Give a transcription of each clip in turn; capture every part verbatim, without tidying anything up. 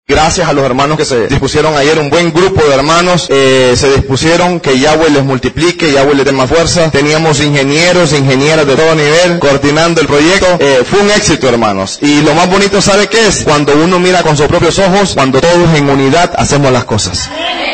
Gracias a los hermanos que se dispusieron ayer, un buen grupo de hermanos, eh, se dispusieron que Yahweh les multiplique, Yahweh les dé más fuerza. Teníamos ingenieros, ingenieras de todo nivel coordinando el proyecto. Eh, fue un éxito, hermanos. Y lo más bonito, ¿sabe qué es? Cuando uno mira con sus propios ojos, cuando todos en unidad hacemos las cosas.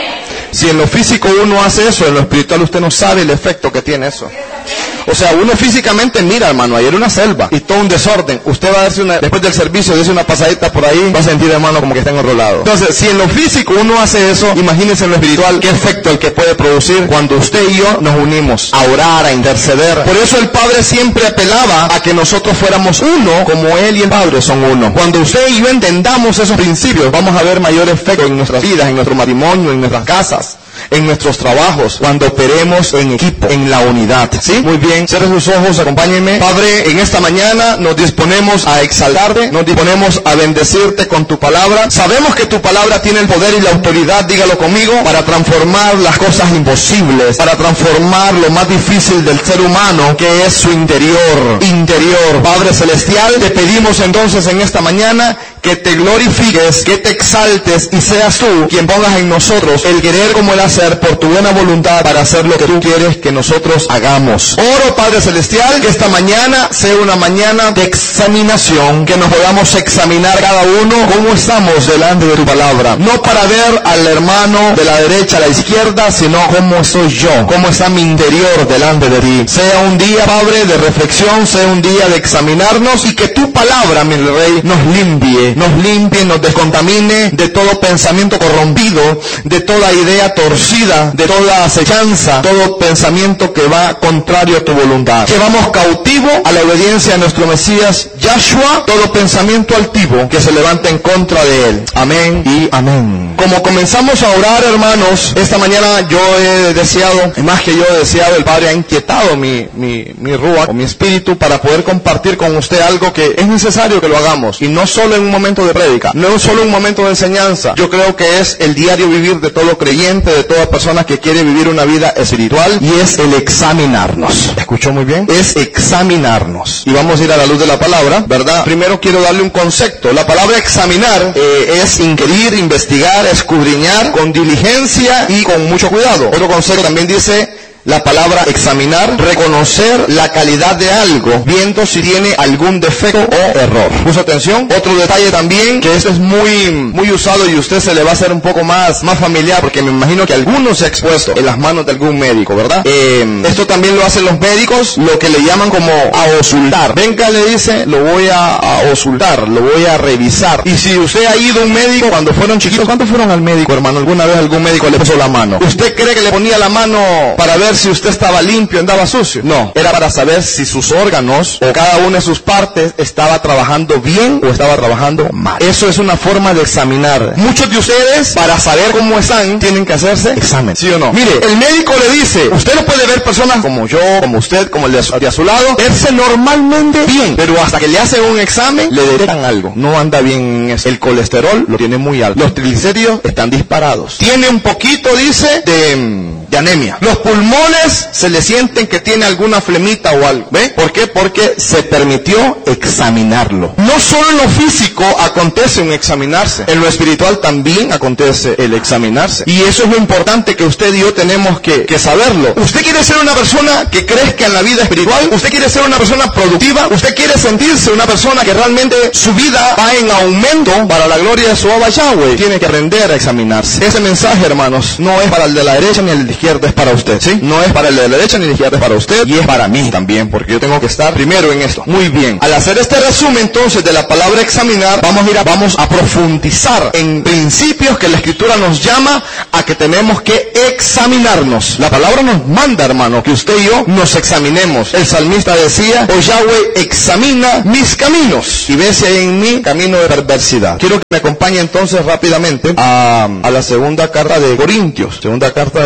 Si en lo físico uno hace eso, en lo espiritual usted no sabe el efecto que tiene eso. O sea, uno físicamente mira, hermano, ayer una selva y todo un desorden. Usted va a darse una, después del servicio, dice una pasadita por ahí, va a sentir, hermano, como que está enrolado. Entonces, si en lo físico uno hace eso, imagínense en lo espiritual, qué efecto el que puede producir cuando usted y yo nos unimos a orar, a interceder. Por eso el Padre siempre apelaba a que nosotros fuéramos uno, como Él y el Padre son uno. Cuando usted y yo entendamos esos principios, vamos a ver mayor efecto en nuestras vidas, en nuestro matrimonio, en nuestras casas, en nuestros trabajos, cuando operemos en equipo, en la unidad. ¿Sí? Muy bien. Cierre sus ojos, acompáñenme. Padre, en esta mañana nos disponemos a exaltarte, nos disponemos a bendecirte con tu palabra. Sabemos que tu palabra tiene el poder y la autoridad, dígalo conmigo, para transformar las cosas imposibles, para transformar lo más difícil del ser humano, que es su interior. Interior. Padre Celestial, te pedimos entonces en esta mañana que te glorifiques, que te exaltes y seas tú quien pongas en nosotros el querer como el hacer por tu buena voluntad para hacer lo que tú quieres que nosotros hagamos. Oro, Padre Celestial, que esta mañana sea una mañana de examinación, que nos podamos examinar cada uno cómo estamos delante de tu palabra. No para ver al hermano de la derecha a la izquierda, sino cómo soy yo, cómo está mi interior delante de ti. Sea un día, Padre, de reflexión, sea un día de examinarnos y que tu palabra, mi Rey, nos limpie, nos limpie, nos descontamine de todo pensamiento corrompido, de toda idea torcida, de toda acechanza, todo pensamiento que va contrario a tu voluntad. Llevamos cautivo a la obediencia de nuestro Mesías Yahshua todo pensamiento altivo que se levante en contra de él. Amén y amén. Como comenzamos a orar, hermanos, esta mañana yo he deseado, más que yo he deseado, el Padre ha inquietado mi, mi, mi rúa, o mi espíritu, para poder compartir con usted algo que es necesario que lo hagamos, y no solo en un momento de prédica, no es solo un momento de enseñanza. Yo creo que es el diario vivir de todo creyente, de toda persona que quiere vivir una vida espiritual, y es el examinarnos. ¿Escuchó muy bien? Es examinarnos. Y vamos a ir a la luz de la palabra, ¿verdad? Primero quiero darle un concepto. La palabra examinar eh, es inquirir, investigar, escudriñar con diligencia y con mucho cuidado. Otro concepto también dice la palabra examinar, reconocer la calidad de algo, viendo si tiene algún defecto o error. ¿Puso atención? Otro detalle también, que esto es muy muy usado y a usted se le va a hacer un poco más, más familiar, porque me imagino que alguno se ha expuesto en las manos de algún médico, ¿verdad? Eh, esto también lo hacen los médicos, lo que le llaman como auscultar. Venga, le dice, lo voy a, a auscultar, lo voy a revisar. Y si usted ha ido a un médico cuando fueron chiquitos, ¿cuántos fueron al médico, hermano? ¿Alguna vez algún médico le puso la mano? ¿Usted cree que le ponía la mano para ver si usted estaba limpio, andaba sucio? No, era para saber si sus órganos o cada una de sus partes estaba trabajando bien o estaba trabajando mal. Eso es una forma de examinar. Muchos de ustedes, para saber cómo están, tienen que hacerse examen, ¿sí o no? Mire, el médico le dice, usted no puede ver personas como yo, como usted, como el de a, su, de a su lado, verse normalmente bien, pero hasta que le hacen un examen, le detectan algo. No anda bien eso. El colesterol lo tiene muy alto. Los triglicéridos están disparados. Tiene un poquito, dice, de... de anemia. Los pulmones se le sienten que tiene alguna flemita o algo. ¿Ve? ¿Por qué? Porque se permitió examinarlo. No solo en lo físico acontece un examinarse, en lo espiritual también acontece el examinarse. Y eso es lo importante que usted y yo tenemos que, que saberlo. ¿Usted quiere ser una persona que crezca en la vida espiritual? ¿Usted quiere ser una persona productiva? ¿Usted quiere sentirse una persona que realmente su vida va en aumento para la gloria de su Abba Yahweh? Tiene que aprender a examinarse. Ese mensaje, hermanos, no es para el de la derecha ni el de izquierda, es para usted, ¿sí? No es para el de la derecha ni de la izquierda, es para usted y es para mí también, porque yo tengo que estar primero en esto. Muy bien. Al hacer este resumen entonces de la palabra examinar, vamos a ir a, vamos a profundizar en principios que la Escritura nos llama a que tenemos que examinarnos. La palabra nos manda, hermano, que usted y yo nos examinemos. El salmista decía, oh Yahweh, examina mis caminos y ve si hay en mí camino de perversidad. Quiero que me acompañe entonces rápidamente a, a la segunda carta de Corintios, segunda carta de Corintios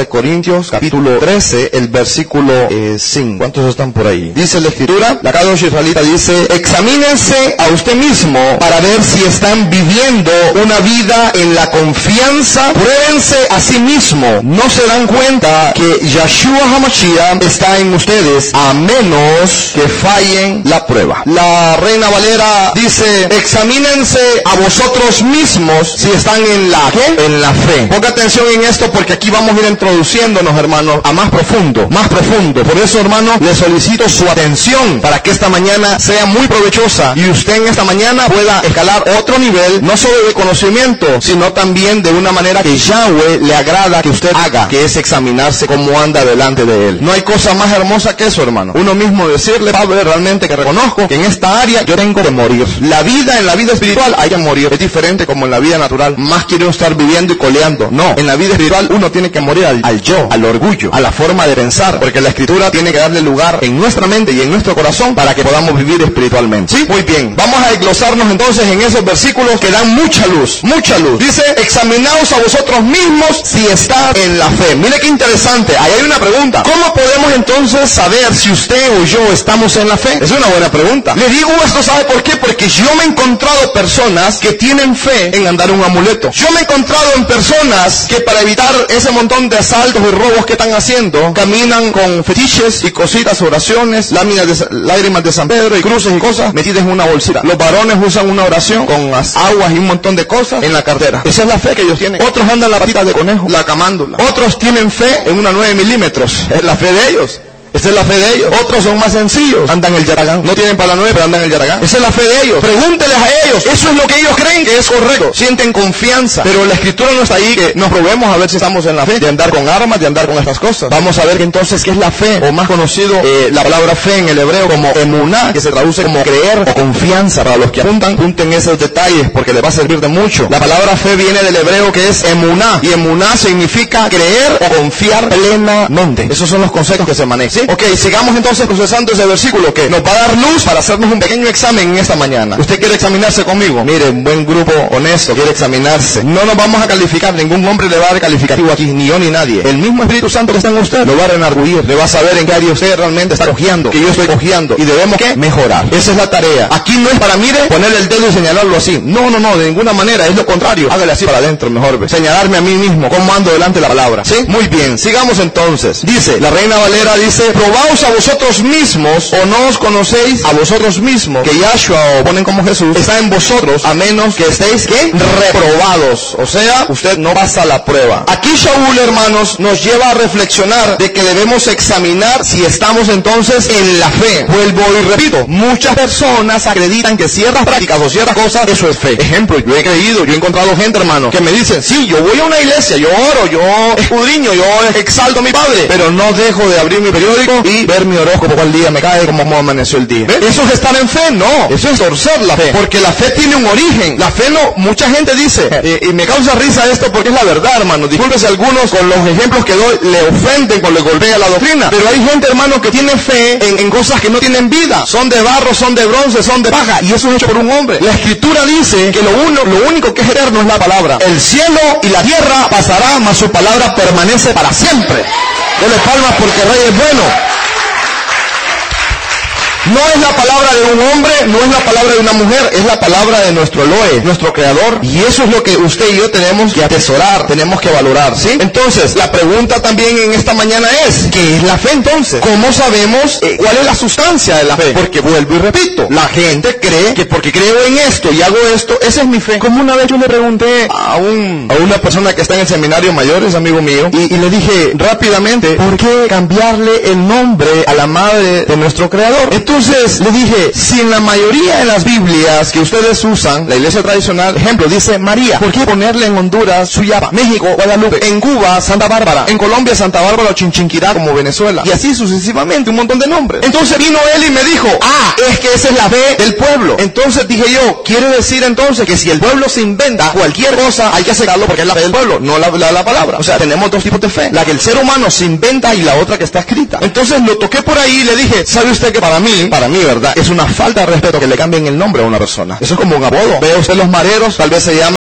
Corintios capítulo trece, el versículo eh, cinco. ¿Cuántos están por ahí? Dice la escritura, la Kadosh israelita dice: examínense a usted mismo para ver si están viviendo una vida en la confianza. Pruébense a sí mismo. No se dan cuenta que Yeshua HaMashiach está en ustedes, a menos que fallen la prueba. La Reina Valera dice: examínense a vosotros mismos si están en la ¿qué? En la fe. Ponga atención en esto, porque aquí vamos a ir introduciéndonos, hermanos, a más profundo, más profundo. Por eso, hermanos, le solicito su atención para que esta mañana sea muy provechosa y usted en esta mañana pueda escalar otro nivel, no solo de conocimiento, sino también de una manera que Yahweh le agrada que usted haga, que es examinarse cómo anda delante de Él. No hay cosa más hermosa que eso, hermano. Uno mismo decirle: Padre, realmente que reconozco que en esta área yo tengo que morir. La vida, en la vida espiritual hay que morir. Es diferente como en la vida natural. Más quiero estar viviendo y coleando. No, en la vida espiritual uno tiene que morir al, al yo, al orgullo, a la forma de pensar, porque la escritura tiene que darle lugar en nuestra mente y en nuestro corazón para que podamos vivir espiritualmente. ¿Sí? Muy bien. Vamos a desglosarnos entonces en esos versículos que dan mucha luz, mucha luz. Dice: examinaos a vosotros mismos si está en la fe. Mire qué interesante. Ahí hay una pregunta. ¿Cómo podemos entonces saber si usted o yo estamos en la fe? Es una buena pregunta. Le digo esto, ¿sabe por qué? Porque yo me he encontrado personas que tienen fe en andar un amuleto. Yo me he encontrado en personas que, para evitar ese montón de asaltos y robos que están haciendo, caminan con fetiches y cositas, oraciones, láminas de, lágrimas de San Pedro y cruces y cosas metidas en una bolsita. Los varones usan una oración con las aguas y un montón de cosas en la cartera. Esa es la fe que ellos tienen. Otros andan la patita de conejo, la camándula. Otros tienen fe en una nueve milímetros. Es la fe de ellos. Esa es la fe de ellos. Otros son más sencillos. Andan el yaragán. No tienen para la nueve, pero andan el yaragán. Esa es la fe de ellos. Pregúnteles a ellos. Eso es lo que ellos creen que es correcto. Sienten confianza. Pero la escritura no está ahí que nos probemos a ver si estamos en la fe. De andar con armas, de andar con estas cosas. Vamos a ver que entonces qué es la fe. O más conocido, eh, la palabra fe en el hebreo como emuná, que se traduce como creer o confianza. Para los que apuntan, apunten esos detalles porque les va a servir de mucho. La palabra fe viene del hebreo que es emuná. Y emuná significa creer o confiar plenamente. Esos son los conceptos que se manejan. ¿Sí? Ok, sigamos entonces procesando ese versículo que nos va a dar luz para hacernos un pequeño examen en esta mañana. ¿Usted quiere examinarse conmigo? Mire, un buen grupo honesto quiere examinarse. No nos vamos a calificar, ningún hombre le va a dar calificativo aquí, ni yo ni nadie. El mismo Espíritu Santo que está en usted lo va a renarguir, le va a saber en qué área usted realmente está cojeando, que yo estoy cojeando, y debemos ¿qué? Mejorar. Esa es la tarea. Aquí no es para, mire, ponerle el dedo y señalarlo así. No, no, no, de ninguna manera, es lo contrario. Hágale así para adentro, mejor. Ve. Señalarme a mí mismo, cómo ando delante de la palabra. ¿Sí? Muy bien, sigamos entonces. Dice, la Reina Valera dice: probaos a vosotros mismos, o no os conocéis a vosotros mismos, que Yahshua, o ponen como Jesús, está en vosotros, a menos que estéis, ¿qué? Reprobados. O sea, usted no pasa la prueba. Aquí Shaul, hermanos, nos lleva a reflexionar de que debemos examinar si estamos entonces en la fe. Vuelvo y repito, muchas personas acreditan que ciertas prácticas o ciertas cosas, eso es fe. Ejemplo, yo he creído, yo he encontrado gente, hermano, que me dicen: sí, yo voy a una iglesia, yo oro, yo escudriño, yo exalto a mi Padre, pero no dejo de abrir mi periódico y ver mi horóscopo cuál día me cae, cómo amaneció el día. ¿Ves? Eso es estar en fe, no, eso es torcer la fe, porque la fe tiene un origen. La fe no, mucha gente dice, eh, y me causa risa esto porque es la verdad, hermano. Disculpe si algunos con los ejemplos que doy le ofenden cuando le golpea la doctrina, pero hay gente, hermano, que tiene fe en, en cosas que no tienen vida. Son de barro, son de bronce, son de paja, y eso es hecho por un hombre. La escritura dice que lo, uno, lo único que es eterno es la palabra. El cielo y la tierra pasará, mas su palabra permanece para siempre. Dele palmas porque el Rey es bueno. No es la palabra de un hombre, no es la palabra de una mujer, es la palabra de nuestro Elohe, nuestro Creador. Y eso es lo que usted y yo tenemos que atesorar, tenemos que valorar, ¿sí? Entonces, la pregunta también en esta mañana es, ¿qué es la fe entonces? ¿Cómo sabemos eh, cuál es la sustancia de la fe? Porque vuelvo y repito, la gente cree que porque creo en esto y hago esto, esa es mi fe. Como una vez yo le pregunté a, un, a una persona que está en el seminario mayor, es amigo mío, y, y le dije rápidamente, ¿por qué cambiarle el nombre a la madre de nuestro Creador? Entonces, Entonces le dije, si en la mayoría de las Biblias que ustedes usan, la iglesia tradicional, ejemplo, dice María, ¿por qué ponerle en Honduras Suyapa, México, Guadalupe, en Cuba, Santa Bárbara, en Colombia, Santa Bárbara o Chinchinquirá, como Venezuela, y así sucesivamente, un montón de nombres? Entonces vino él y me dijo, ah, es que esa es la fe del pueblo. Entonces dije yo, quiere decir entonces que si el pueblo se inventa cualquier cosa, hay que aceptarlo porque es la fe del pueblo, no la, la, la palabra. O sea, tenemos dos tipos de fe, la que el ser humano se inventa y la otra que está escrita. Entonces lo toqué por ahí y le dije, ¿sabe usted que para mí, para mí, verdad, es una falta de respeto que le cambien el nombre a una persona? Eso es como un apodo. Ve usted los mareros, tal vez se llama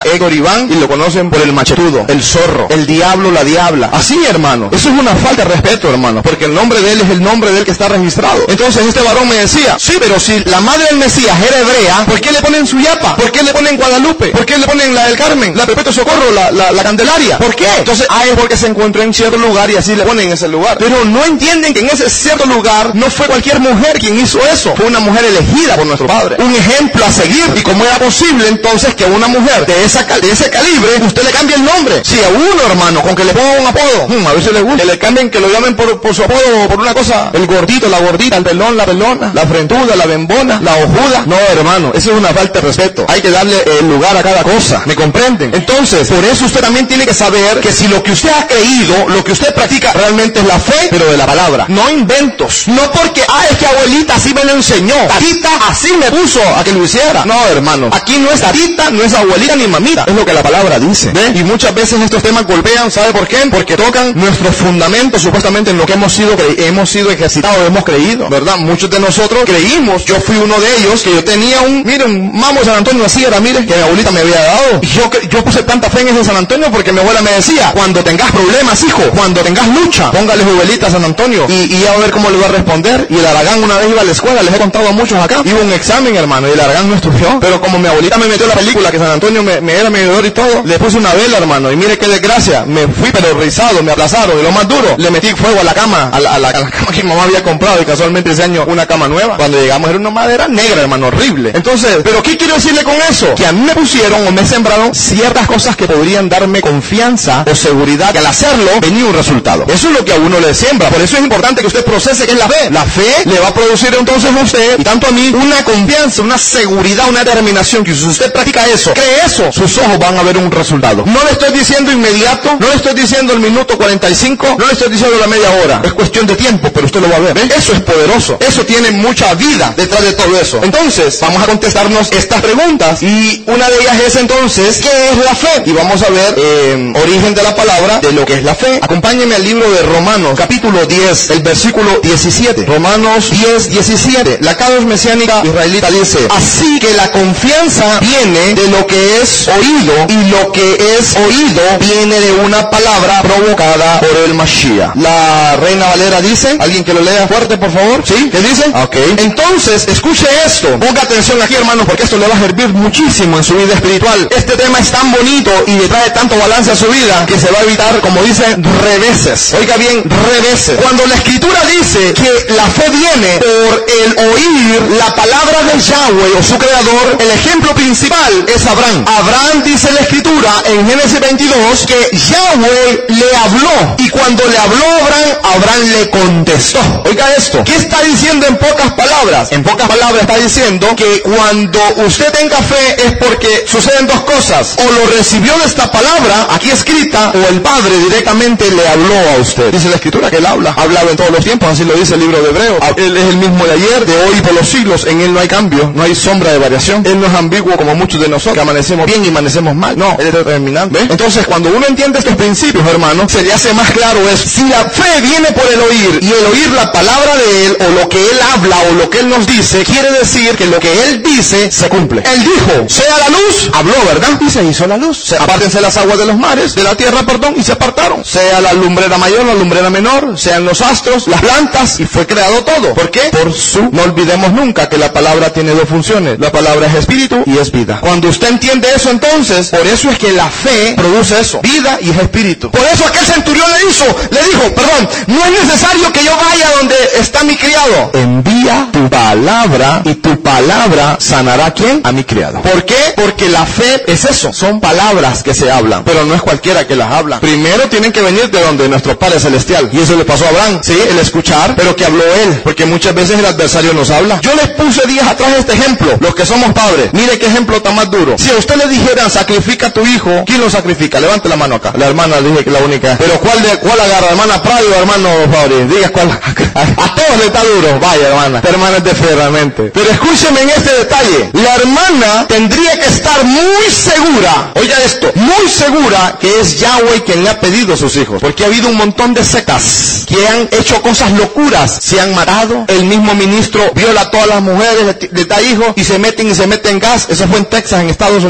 Héctor Iván y lo conocen por el machetudo, el zorro, el diablo, la diabla. Así, hermano. Eso es una falta de respeto, hermano, porque el nombre de él es el nombre del que está registrado. Entonces este varón me decía, sí, pero si la madre del Mesías era hebrea, ¿por qué le ponen Suyapa? ¿Por qué le ponen Guadalupe? ¿Por qué le ponen la del Carmen, la Perpetuo Socorro, la, la, la Candelaria? ¿Por qué? Entonces, ah, es porque se encontró en cierto lugar y así le ponen en ese lugar. Pero no entienden que en ese cierto lugar no fue cualquier mujer quien hizo eso. Fue una mujer elegida por nuestro Padre. Un ejemplo a seguir. ¿Y cómo era posible entonces que a una mujer de, esa, de ese calibre usted le cambie el nombre? Si a uno, hermano, con que le ponga un apodo, hmm, a veces le gusta, que le cambien, que lo llamen por, por su apodo o por una cosa, el gordito, la gordita, el pelón, la pelona, la frentuda, la bembona, la ojuda. No, hermano, eso es una falta de respeto. Hay que darle el lugar a cada cosa. ¿Me comprenden? Entonces, por eso usted también tiene que saber que si lo que usted ha creído, lo que usted practica realmente es la fe, pero de la palabra. No inventos. No porque, ah, es que abuelita así me lo enseñó. Tatita así me puso a que lo hiciera. No, hermano. Aquí no es tatita, no es abuelita ni mamita. Es lo que la palabra dice. ¿Ve? Y muchas veces estos temas golpean, ¿sabe por qué? Porque tocan nuestros fundamentos, supuestamente en lo que hemos sido, hemos sido ejercitados, hemos creído, ¿verdad? Muchos de nosotros creímos, yo fui uno de ellos, que yo tenía un, miren, Mamo San Antonio así era, mire, que mi abuelita me había dado. Y yo, yo puse tanta fe en ese San Antonio porque mi abuela me decía, cuando tengas problemas, hijo, cuando tengas lucha, póngale juvelita a San Antonio y, y a ver cómo le va a responder. Y el Aragán una vez iba a la escuela, les he contado a muchos acá, iba un examen, hermano, y el Aragán no estudió, pero como mi abuelita me metió la película, que San Antonio me, me era mi deudor y todo, le puse una vela, hermano, y mire qué desgracia, me fui pero rizado, me aplazaron, y lo más duro, le metí fuego a la cama, a la, a la, a la cama que mi mamá había comprado, y casualmente ese año una cama nueva. Cuando llegamos era una madera negra, hermano, horrible. Entonces, ¿pero qué quiero decirle con eso? Que a mí me pusieron o me sembraron ciertas cosas que podrían darme confianza o seguridad, que al hacerlo venía un resultado. Eso es lo que a uno le siembra. Por eso es importante que usted procese que es la fe. La fe le va a producir entonces a usted, y tanto a mí, una confianza, una seguridad, una determinación, que si usted practica eso, cree eso, sus ojos van a ver un resultado. No le estoy diciendo inmediato, no le estoy diciendo el minuto cuarenta y cinco, no le estoy diciendo la media hora. Es cuestión de tiempo, pero usted lo va a ver. ¿Ve? Eso es poderoso. Eso tiene mucha vida detrás de todo eso. Entonces, vamos a contestarnos estas preguntas, y una de ellas es entonces, ¿qué es la fe? Y vamos a ver eh, origen de la palabra, de lo que es la fe. Acompáñenme al libro de Romanos, capítulo diez, el versículo diecisiete. Romanos diez, diecisiete. La Cados Mesiánica Israelita dice, así que la confianza viene de lo que es oído, y lo que es oído viene de una palabra provocada por el Mashiach. La Reina Valera dice, alguien que lo lea fuerte, por favor. ¿Sí? ¿Qué dice? Ok. Entonces, escuche esto. Ponga atención aquí, hermanos, porque esto le va a servir muchísimo en su vida espiritual. Este tema es tan bonito y le trae tanto balance a su vida que se va a evitar, como dice, reveses. Oiga bien, reveses. Cuando la Escritura dice que la fe viene por el oír la palabra de Yahweh o su creador, el ejemplo principal es Abraham. Abraham, dice la Escritura en Génesis veintidós, que Yahweh le habló, y cuando le habló a Abraham, Abraham le contestó. Oiga esto, ¿qué está diciendo en pocas palabras? En pocas palabras está diciendo que cuando usted tenga fe es porque suceden dos cosas: o lo recibió de esta palabra aquí escrita, o el Padre directamente le habló a usted. Dice la Escritura que él habla, ha hablado en todos los tiempos, así lo dice el libro de Hebreos. Él es el mismo de ayer, de hoy y por los siglos. En él no hay cambio, no hay sombra de variación. Él no es ambiguo como muchos de nosotros, que amanecemos bien y amanecemos mal. No, él es determinante. ¿Ve? Entonces, cuando uno entiende estos principios, hermano, se le hace más claro eso. Si la fe viene por el oír, y el oír la palabra de él, o lo que él habla, o lo que él nos dice, quiere decir que lo que él dice se cumple. Él dijo, sea la luz, habló, ¿verdad? Y se hizo la luz. Se, apártense las aguas de los mares, de la tierra, perdón, y se apartaron. Sea la lumbrera mayor, la lumbrera menor, sean los astros, las plantas, y fue creado todo. ¿Por qué? Por su... No olvidemos nunca que la palabra tiene dos funciones. La palabra es espíritu y es vida. Cuando usted entiende eso, entonces, por eso es que la fe produce eso, vida y es espíritu. Por eso aquel centurión le hizo, le dijo, perdón, no es necesario que yo vaya donde está mi criado. Envía tu palabra, y tu palabra sanará ¿a quién? A mi criado. ¿Por qué? Porque la fe es eso, son palabras que se hablan, pero no es cualquiera que las habla. Primero tienen que venir de donde nuestro Padre Celestial, y eso le pasó a Abraham, sí, el escuchar, pero que habló él, porque muchas veces el adversario nos habla. Yo les puse días atrás este ejemplo, los que somos padres, mire qué ejemplo tan más duro. Si a usted le dijeran, sacrifica a tu hijo, ¿quién lo sacrifica? Levante la mano acá. La hermana dije que la única, pero ¿cuál de cuál agarra? ¿Hermana Prado o hermano Fabri? Diga cuál. A todos le está duro, vaya hermana, esta hermana es de fe realmente. Pero escúcheme en este detalle, la hermana tendría que estar muy segura, oiga esto, muy segura que es Yahweh quien le ha pedido a sus hijos, porque ha habido un montón de sectas que han hecho cosas locuras, se han matado, el mismo ministro viola a todas las mujeres, le da hijos y se meten y se meten gas. Eso fue en Texas, en Estados Unidos, o sea,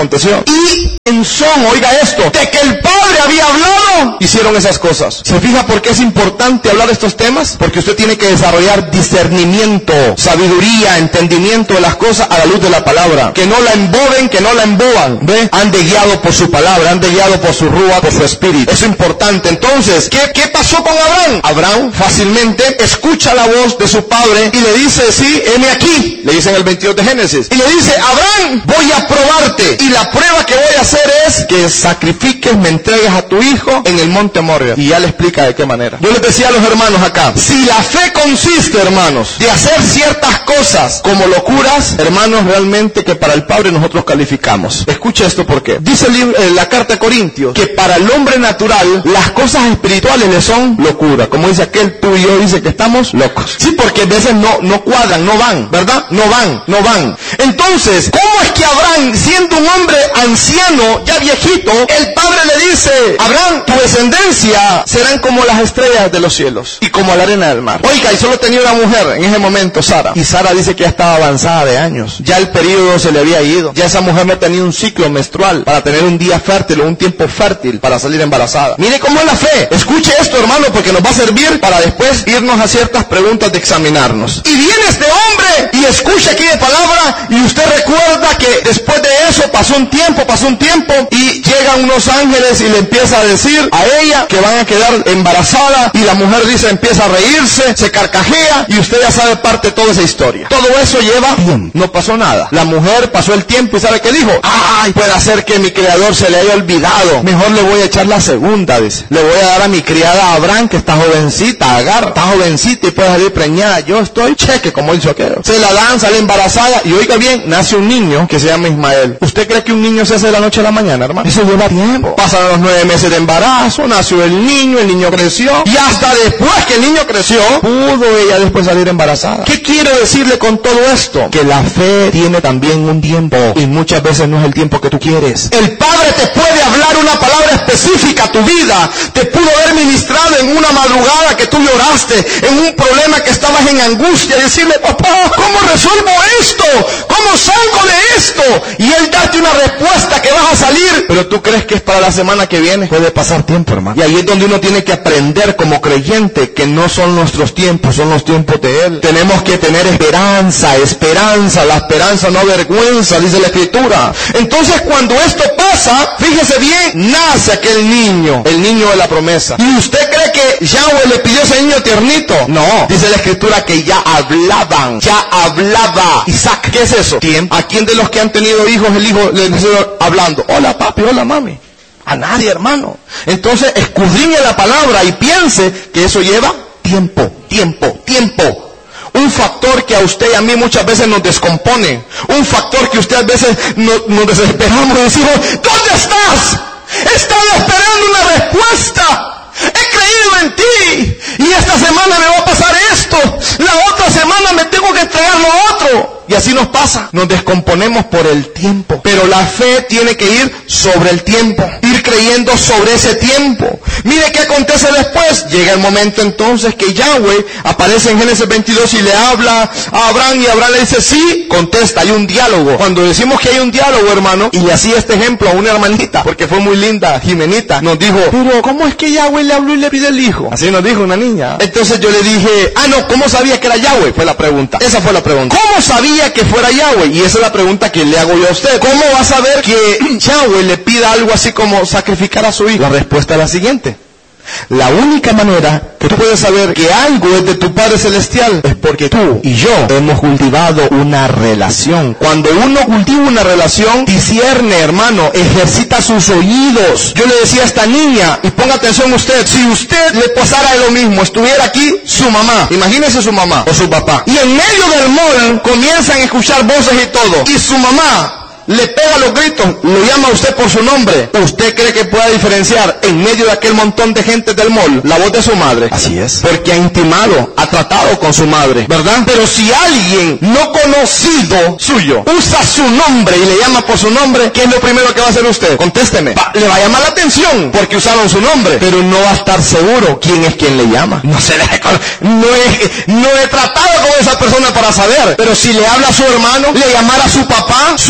aconteció. Y en son, oiga esto, de que el Padre había hablado, hicieron esas cosas. ¿Se fija por qué es importante hablar de estos temas? Porque usted tiene que desarrollar discernimiento, sabiduría, entendimiento de las cosas a la luz de la palabra. Que no la emboben, que no la emboban. ¿Ve? Ande guiado por su palabra, ande guiado por su rúa, por su espíritu. Eso es importante. Entonces, ¿qué, qué pasó con Abraham? Abraham fácilmente escucha la voz de su padre y le dice, sí, heme aquí. Le dice en el veintidós de Génesis. Y le dice, Abraham, voy a probarte. Y la prueba que voy a hacer es que sacrifiques, me entregues a tu hijo en el monte Moria. Y ya le explica de qué manera. Yo les decía a los hermanos acá, si la fe consiste, hermanos, de hacer ciertas cosas como locuras, hermanos, realmente que para el Padre nosotros calificamos. Escucha esto porque dice el libro, eh, la carta a Corintios, que para el hombre natural las cosas espirituales le son locura. Como dice aquel, tú y yo, dice que estamos locos. Sí, porque a veces no, no cuadran, no van, ¿verdad? No van, no van. Entonces, ¿cómo es que Abraham, siendo un hombre anciano, ya viejito, el Padre le dice, Abraham, tu descendencia serán como las estrellas de los cielos y como la arena del mar? Oiga, y solo tenía una mujer en ese momento, Sara. Y Sara dice que ya estaba avanzada de años. Ya el periodo se le había ido. Ya esa mujer no tenía un ciclo menstrual para tener un día fértil o un tiempo fértil para salir embarazada. Mire cómo es la fe. Escuche esto, hermano, porque nos va a servir para después irnos a ciertas preguntas de examinarnos. Y viene este hombre y escucha aquí de palabra y usted recuerda que después de eso pasó un tiempo, pasó un tiempo y llegan unos ángeles y le empieza a decir a ella que van a quedar embarazada y la mujer dice, empieza a reírse, se carcajea y usted ya sabe parte de toda esa historia. Todo eso lleva tiempo, no pasó nada. La mujer pasó el tiempo y ¿sabe qué dijo? Ay, puede ser que mi creador se le haya olvidado. Mejor le voy a echar la segunda, dice. Le voy a dar a mi criada Abraham, que está jovencita, Agar, está jovencita y puede salir preñada. Yo estoy cheque, como dice aquello. Se la dan, sale embarazada y oiga bien, nace un niño que se llama Ismael. ¿Usted cree que un niño se hace de la noche a la mañana, hermano? Eso lleva tiempo. Pasan los nueve meses de embarazo, nació el niño, el niño creció y hasta después que el niño creció, pudo ella después salir embarazada. ¿Qué quiero decirle con todo esto? Que la fe tiene también un tiempo y muchas veces no es el tiempo que tú quieres. El Padre te puede hablar una palabra específica a tu vida. Te pudo haber ministrado en una madrugada que tú lloraste, en un problema que estabas en angustia y decirle, papá, ¿cómo resuelvo esto? ¿Cómo salgo de esto? Y Él darte una respuesta que vas a salir. Pero tú crees que es para la semana que viene. Puede pasar tiempo, hermano. Y ahí es donde uno tiene que aprender como creyente que no son nuestros tiempos, son los tiempos de Él. Tenemos que tener esperanza, esperanza. La esperanza no avergüenza, dice la Escritura. Entonces cuando esto pasa, fíjese bien, nace aquel niño, el niño de la promesa. ¿Y usted cree que Yahweh le pidió a ese niño tiernito? No, dice la Escritura que ya hablaban, ya hablaba. Isaac, ¿qué es eso? Tiempo. ¿A quién de los que han tenido hijos el hijo le dice hablando? Hola papi, hola mami. A nadie, hermano. Entonces escudriñe la palabra y piense que eso lleva tiempo, tiempo, tiempo. Un factor que a usted y a mí muchas veces nos descompone. Un factor que usted a veces nos, nos desesperamos y decimos, ¿dónde estás? Estaba esperando una respuesta. He creído en ti. Y esta semana me va a pasar esto. La otra semana me tengo que entregar lo otro. Y así nos pasa. Nos descomponemos por el tiempo. Pero la fe tiene que ir sobre el tiempo. Ir creyendo sobre ese tiempo. Mire qué acontece después. Llega el momento entonces que Yahweh aparece en Génesis veintidós y le habla a Abraham. Y Abraham le dice, sí, contesta. Hay un diálogo. Cuando decimos que hay un diálogo, hermano, y le hacía este ejemplo a una hermanita, porque fue muy linda, Jimenita, nos dijo, pero ¿cómo es que Yahweh le habló y le pide el hijo? Así nos dijo una niña. Entonces yo le dije, ah, no, ¿cómo sabía que era Yahweh? Fue la pregunta. Esa fue la pregunta. ¿Cómo sabía que fuera Yahweh? Y esa es la pregunta que le hago yo a usted. ¿Cómo va a saber que Yahweh le pida algo así como sacrificar a su hijo? La respuesta es la siguiente. La única manera que tú puedes saber que algo es de tu Padre Celestial es porque tú y yo hemos cultivado una relación. Cuando uno cultiva una relación, discierne, hermano, ejercita sus oídos. Yo le decía a esta niña, y ponga atención usted, si usted le pasara lo mismo, estuviera aquí su mamá, imagínese su mamá o su papá, y en medio del mall comienzan a escuchar voces y todo, y su mamá le pega los gritos, lo llama a usted por su nombre, ¿usted cree que pueda diferenciar en medio de aquel montón de gente del mall la voz de su madre? Así es. Porque ha intimado, ha tratado con su madre, ¿verdad? Pero si alguien no conocido suyo usa su nombre y le llama por su nombre, ¿qué es lo primero que va a hacer usted? Contésteme. Va, le va a llamar la atención porque usaron su nombre, pero no va a estar seguro quién es quien le llama. No se deje con... no, he, no he tratado con esa persona para saber, pero si le habla a su hermano, le llamara a su papá, su mamá,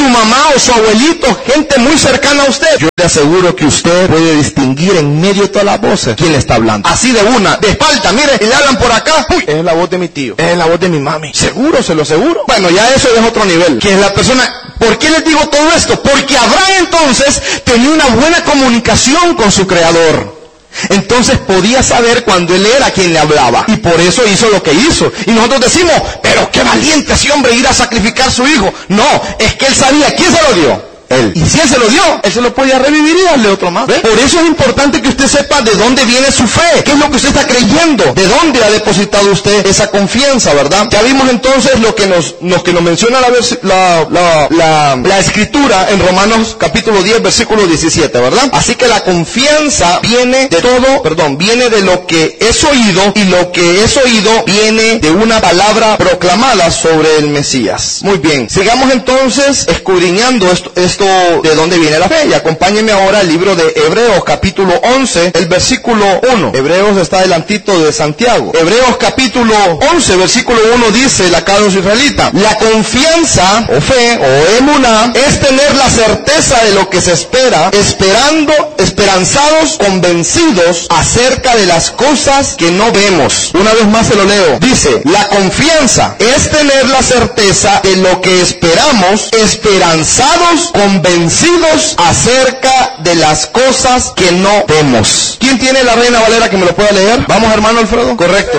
o su abuelito, gente muy cercana a usted, yo le aseguro que usted puede distinguir en medio de todas las voces quién le está hablando. Así de una, de espalda, mire, y le hablan por acá. Uy, es la voz de mi tío, es la voz de mi mami. ¿Seguro? ¿Se lo seguro? Bueno, ya eso es otro nivel. Que es la persona... ¿Por qué les digo todo esto? Porque Abraham entonces tenía una buena comunicación con su Creador. Entonces podía saber cuando él era quien le hablaba. Y por eso hizo lo que hizo. Y nosotros decimos, pero qué valiente ese hombre ir a sacrificar a su hijo. No, es que él sabía quién se lo dio. Él. Y si él se lo dio, él se lo podía revivir y darle otro más. ¿Ve? Por eso es importante que usted sepa de dónde viene su fe. ¿Qué es lo que usted está creyendo? ¿De dónde ha depositado usted esa confianza, verdad? Ya vimos entonces lo que nos, lo que nos menciona la, la, la, la, la escritura en Romanos capítulo diez, versículo diecisiete, ¿verdad? Así que la confianza viene de todo, perdón, viene de lo que es oído, y lo que es oído viene de una palabra proclamada sobre el Mesías. Muy bien, sigamos entonces escudriñando esto, esto de dónde viene la fe. Y acompáñenme ahora al libro de Hebreos capítulo once, el versículo uno. Hebreos está delantito de Santiago. Hebreos capítulo once, versículo uno dice la casa israelita: la confianza o fe o emuná es tener la certeza de lo que se espera, esperando, esperanzados, convencidos acerca de las cosas que no vemos. Una vez más se lo leo. Dice, la confianza es tener la certeza de lo que esperamos, esperanzados, convencidos acerca de las cosas que no vemos. ¿Quién tiene la Reina Valera que me lo pueda leer? Vamos, hermano Alfredo. Correcto.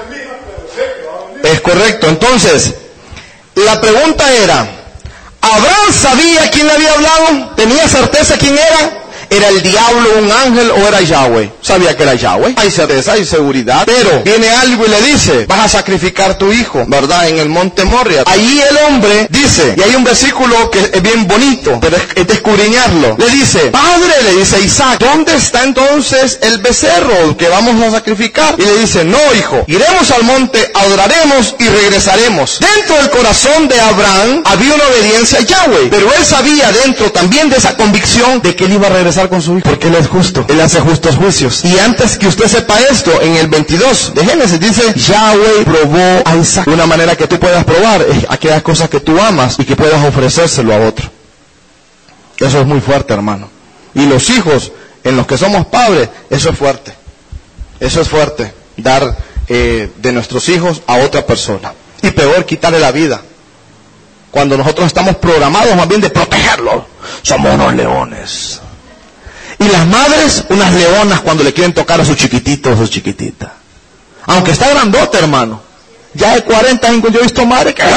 Es correcto. Entonces, la pregunta era, ¿Abraham sabía quién le había hablado? ¿Tenía certeza quién era? ¿Era el diablo, un ángel, o era Yahweh? Sabía que era Yahweh. Hay certeza, hay seguridad. Pero viene algo y le dice, vas a sacrificar a tu hijo, ¿verdad? En el monte Moria. Allí el hombre dice, y hay un versículo que es bien bonito, pero es de escudriñarlo. Le dice, padre, le dice Isaac, ¿dónde está entonces el becerro que vamos a sacrificar? Y le dice, no, hijo, iremos al monte, adoraremos y regresaremos. Dentro del corazón de Abraham había una obediencia a Yahweh, pero él sabía dentro también de esa convicción de que él iba a regresar con su hijo, porque él es justo, él hace justos juicios. Y antes que usted sepa esto, en el veintidós de Génesis dice, Yahweh probó a Isaac. Una manera que tú puedas probar es aquellas cosas que tú amas y que puedas ofrecérselo a otro. Eso es muy fuerte, hermano. Y los hijos, en los que somos padres, eso es fuerte. Eso es fuerte, dar eh, de nuestros hijos a otra persona. Y peor, quitarle la vida. Cuando nosotros estamos programados más bien de protegerlos. Somos unos leones. Y las madres, unas leonas cuando le quieren tocar a su chiquitito o su chiquitita. Aunque está grandote, hermano. Ya de cuarenta años yo he visto madres que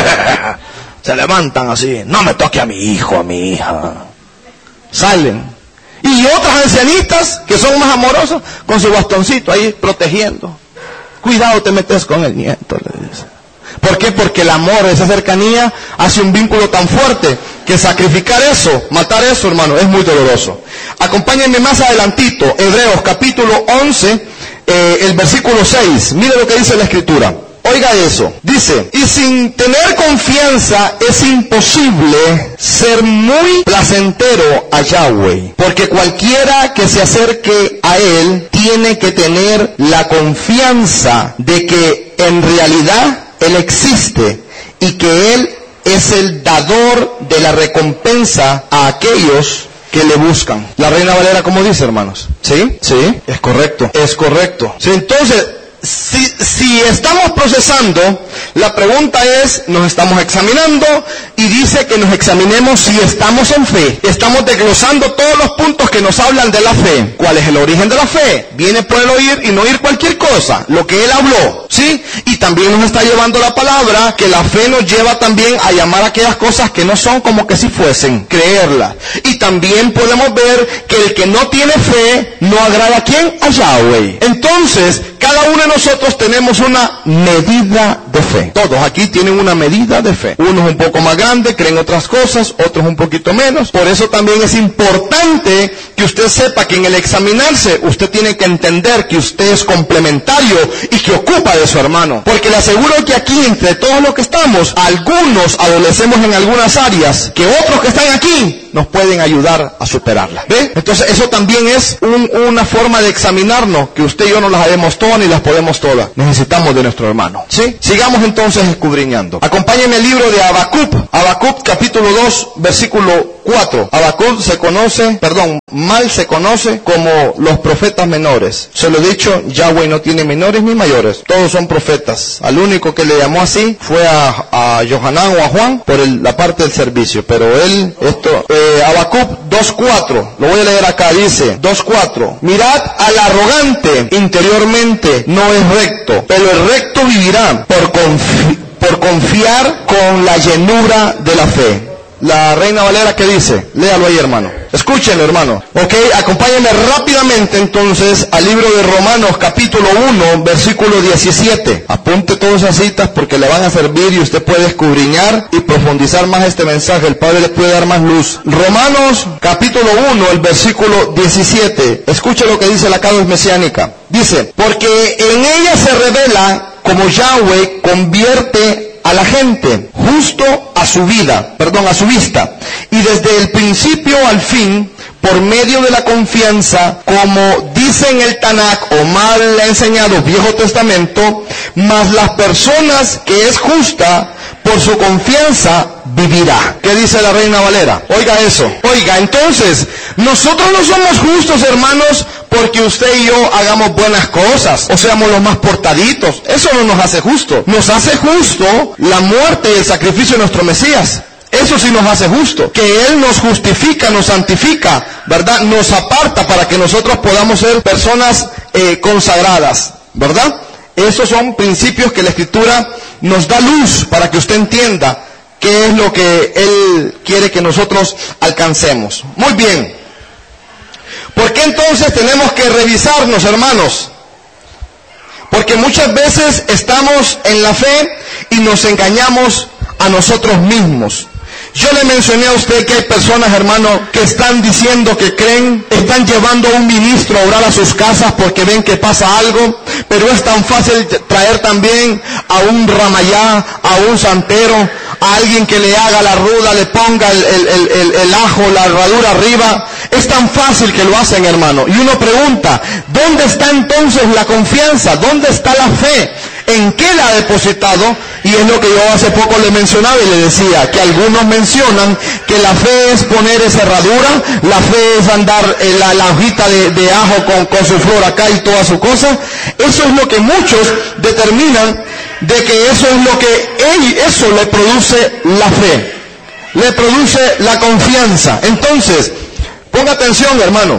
se levantan así. No me toque a mi hijo, a mi hija. Salen. Y otras ancianitas que son más amorosas con su bastoncito ahí protegiendo. Cuidado te metes con el nieto, le dice. ¿Por qué? Porque el amor, esa cercanía, hace un vínculo tan fuerte que sacrificar eso, matar eso, hermano, es muy doloroso. Acompáñenme más adelantito, Hebreos capítulo once, eh, el versículo seis. Mire lo que dice la Escritura. Oiga eso. Dice, y sin tener confianza es imposible ser muy placentero a Yahweh, porque cualquiera que se acerque a Él tiene que tener la confianza de que en realidad Él existe y que Él es el dador de la recompensa a aquellos que le buscan. La Reina Valera, ¿cómo dice, hermanos? ¿Sí? Sí, es correcto, es correcto. Sí, entonces, si, si estamos procesando, la pregunta es, nos estamos examinando, y dice que nos examinemos si estamos en fe. Estamos desglosando todos los puntos que nos hablan de la fe. ¿Cuál es el origen de la fe? Viene por el oír y no oír cualquier cosa, lo que Él habló, ¿sí? Y también nos está llevando la palabra, que la fe nos lleva también a llamar a aquellas cosas que no son como que si fuesen, creerlas. Y también podemos ver que el que no tiene fe, no agrada a ¿quién? A Yahweh. Entonces, cada uno de nosotros tenemos una medida de fe. Todos aquí tienen una medida de fe. Unos un poco más grandes, creen otras cosas, otros un poquito menos. Por eso también es importante que usted sepa que en el examinarse, usted tiene que entender que usted es complementario y que ocupa de su hermano. Porque le aseguro que aquí, entre todos los que estamos, algunos adolecemos en algunas áreas que otros que están aquí nos pueden ayudar a superarla. ¿Ve? Entonces eso también es un, una forma de examinarnos, que usted y yo no las sabemos todas ni las podemos todas. Necesitamos de nuestro hermano. ¿Sí? Sigamos Vamos entonces escudriñando. Acompáñenme al libro de Habacuc. Habacuc capítulo dos, versículo cuatro. Habacuc se conoce, perdón, mal se conoce como los profetas menores. Se lo he dicho, Yahweh no tiene menores ni mayores. Todos son profetas. Al único que le llamó así fue a, a Johanán o a Juan por el, la parte del servicio. Pero él, esto, eh, Habacuc dos cuatro. Lo voy a leer acá, dice, dos cuatro. Mirad al arrogante interiormente no es recto, pero el recto vivirá por, confi- por confiar con la llenura de la fe. La Reina Valera, ¿qué dice? Léalo ahí, hermano. Escúchenlo, hermano. Ok, acompáñenme rápidamente entonces al libro de Romanos capítulo uno, versículo diecisiete. Apunte todas esas citas porque le van a servir y usted puede escudriñar y profundizar más este mensaje. El Padre le puede dar más luz. Romanos capítulo uno, el versículo diecisiete. Escuche lo que dice la Cados Mesiánica. Dice, porque en ella se revela como Yahweh convierte a la gente justo a su vida, perdón, a su vista, y desde el principio al fin, por medio de la confianza, como dice en el Tanakh, o mal enseñado Viejo Testamento, mas las personas que es justa, por su confianza vivirá. ¿Qué dice la Reina Valera? Oiga eso. Oiga, entonces, nosotros no somos justos, hermanos, porque usted y yo hagamos buenas cosas, o seamos los más portaditos. Eso no nos hace justo. Nos hace justo la muerte y el sacrificio de nuestro Mesías. Eso sí nos hace justo. Que Él nos justifica, nos santifica, ¿verdad? Nos aparta para que nosotros podamos ser personas eh, consagradas, ¿verdad? Esos son principios que la Escritura nos da luz para que usted entienda qué es lo que Él quiere que nosotros alcancemos. Muy bien. ¿Por qué entonces tenemos que revisarnos, hermanos? Porque muchas veces estamos en la fe y nos engañamos a nosotros mismos. Yo le mencioné a usted que hay personas, hermano, que están diciendo que creen, están llevando a un ministro a orar a sus casas porque ven que pasa algo, pero es tan fácil traer también a un ramayá, a un santero, a alguien que le haga la ruda, le ponga el, el, el, el, el ajo, la herradura arriba. Es tan fácil que lo hacen, hermano. Y uno pregunta, ¿dónde está entonces la confianza? ¿Dónde está la fe? ¿En qué la ha depositado? Y es lo que yo hace poco le mencionaba y le decía, que algunos mencionan que la fe es poner esa herradura, la fe es andar en la, la hojita de, de ajo con, con su flor acá y toda su cosa. Eso es lo que muchos determinan de que eso es lo que él, eso le produce la fe, le produce la confianza. Entonces, ponga atención, hermano.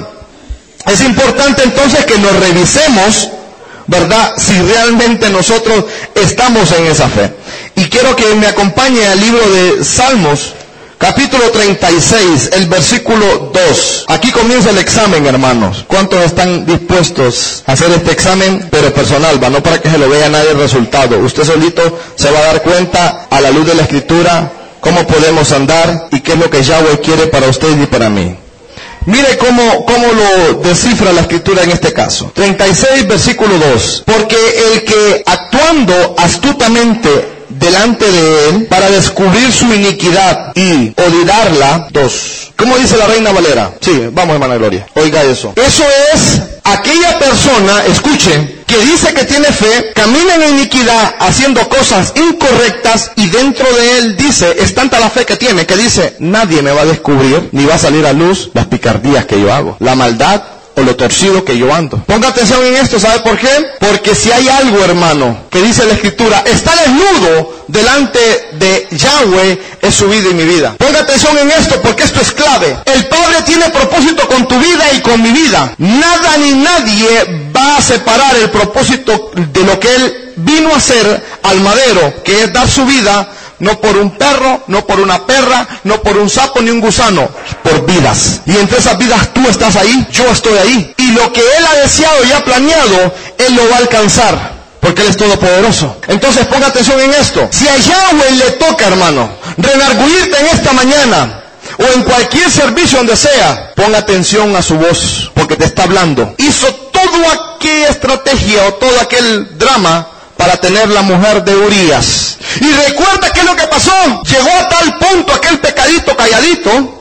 Es importante entonces que nos revisemos, ¿verdad? Si realmente nosotros estamos en esa fe. Y quiero que me acompañe al libro de Salmos, capítulo treinta y seis, el versículo dos. Aquí comienza el examen, hermanos. ¿Cuántos están dispuestos a hacer este examen? Pero personal, va, no para que se lo vea nadie el resultado. Usted solito se va a dar cuenta a la luz de la Escritura cómo podemos andar y qué es lo que Yahweh quiere para usted y para mí. Mire cómo, cómo lo descifra la Escritura en este caso. treinta y seis, versículo dos. Porque el que actuando astutamente delante de él para descubrir su iniquidad y olvidarla, dos. ¿Cómo dice la Reina Valera? Sí, vamos, hermana Gloria. Oiga eso. Eso es aquella persona, escuche, que dice que tiene fe, camina en iniquidad haciendo cosas incorrectas y dentro de él dice, es tanta la fe que tiene que dice, nadie me va a descubrir ni va a salir a luz las picardías que yo hago, la maldad o lo torcido que yo ando. Ponga atención en esto, ¿sabe por qué? Porque si hay algo, hermano, que dice la Escritura, está desnudo delante de Yahweh, es su vida y mi vida. Ponga atención en esto, porque esto es clave. El Padre tiene propósito con tu vida y con mi vida. Nada ni nadie va a separar el propósito de lo que Él vino a hacer al madero, que es dar su vida, no por un perro, no por una perra, no por un sapo ni un gusano, por vidas. Y entre esas vidas tú estás ahí, yo estoy ahí. Y lo que Él ha deseado y ha planeado, Él lo va a alcanzar, porque Él es todopoderoso. Entonces ponga atención en esto. Si a Yahweh le toca, hermano, renarguirte en esta mañana, o en cualquier servicio donde sea, ponga atención a su voz, porque te está hablando. Hizo toda aquella estrategia o todo aquel drama para tener la mujer de Urías. Y recuerda qué es lo que pasó. Llegó a tal punto aquel pecadito calladito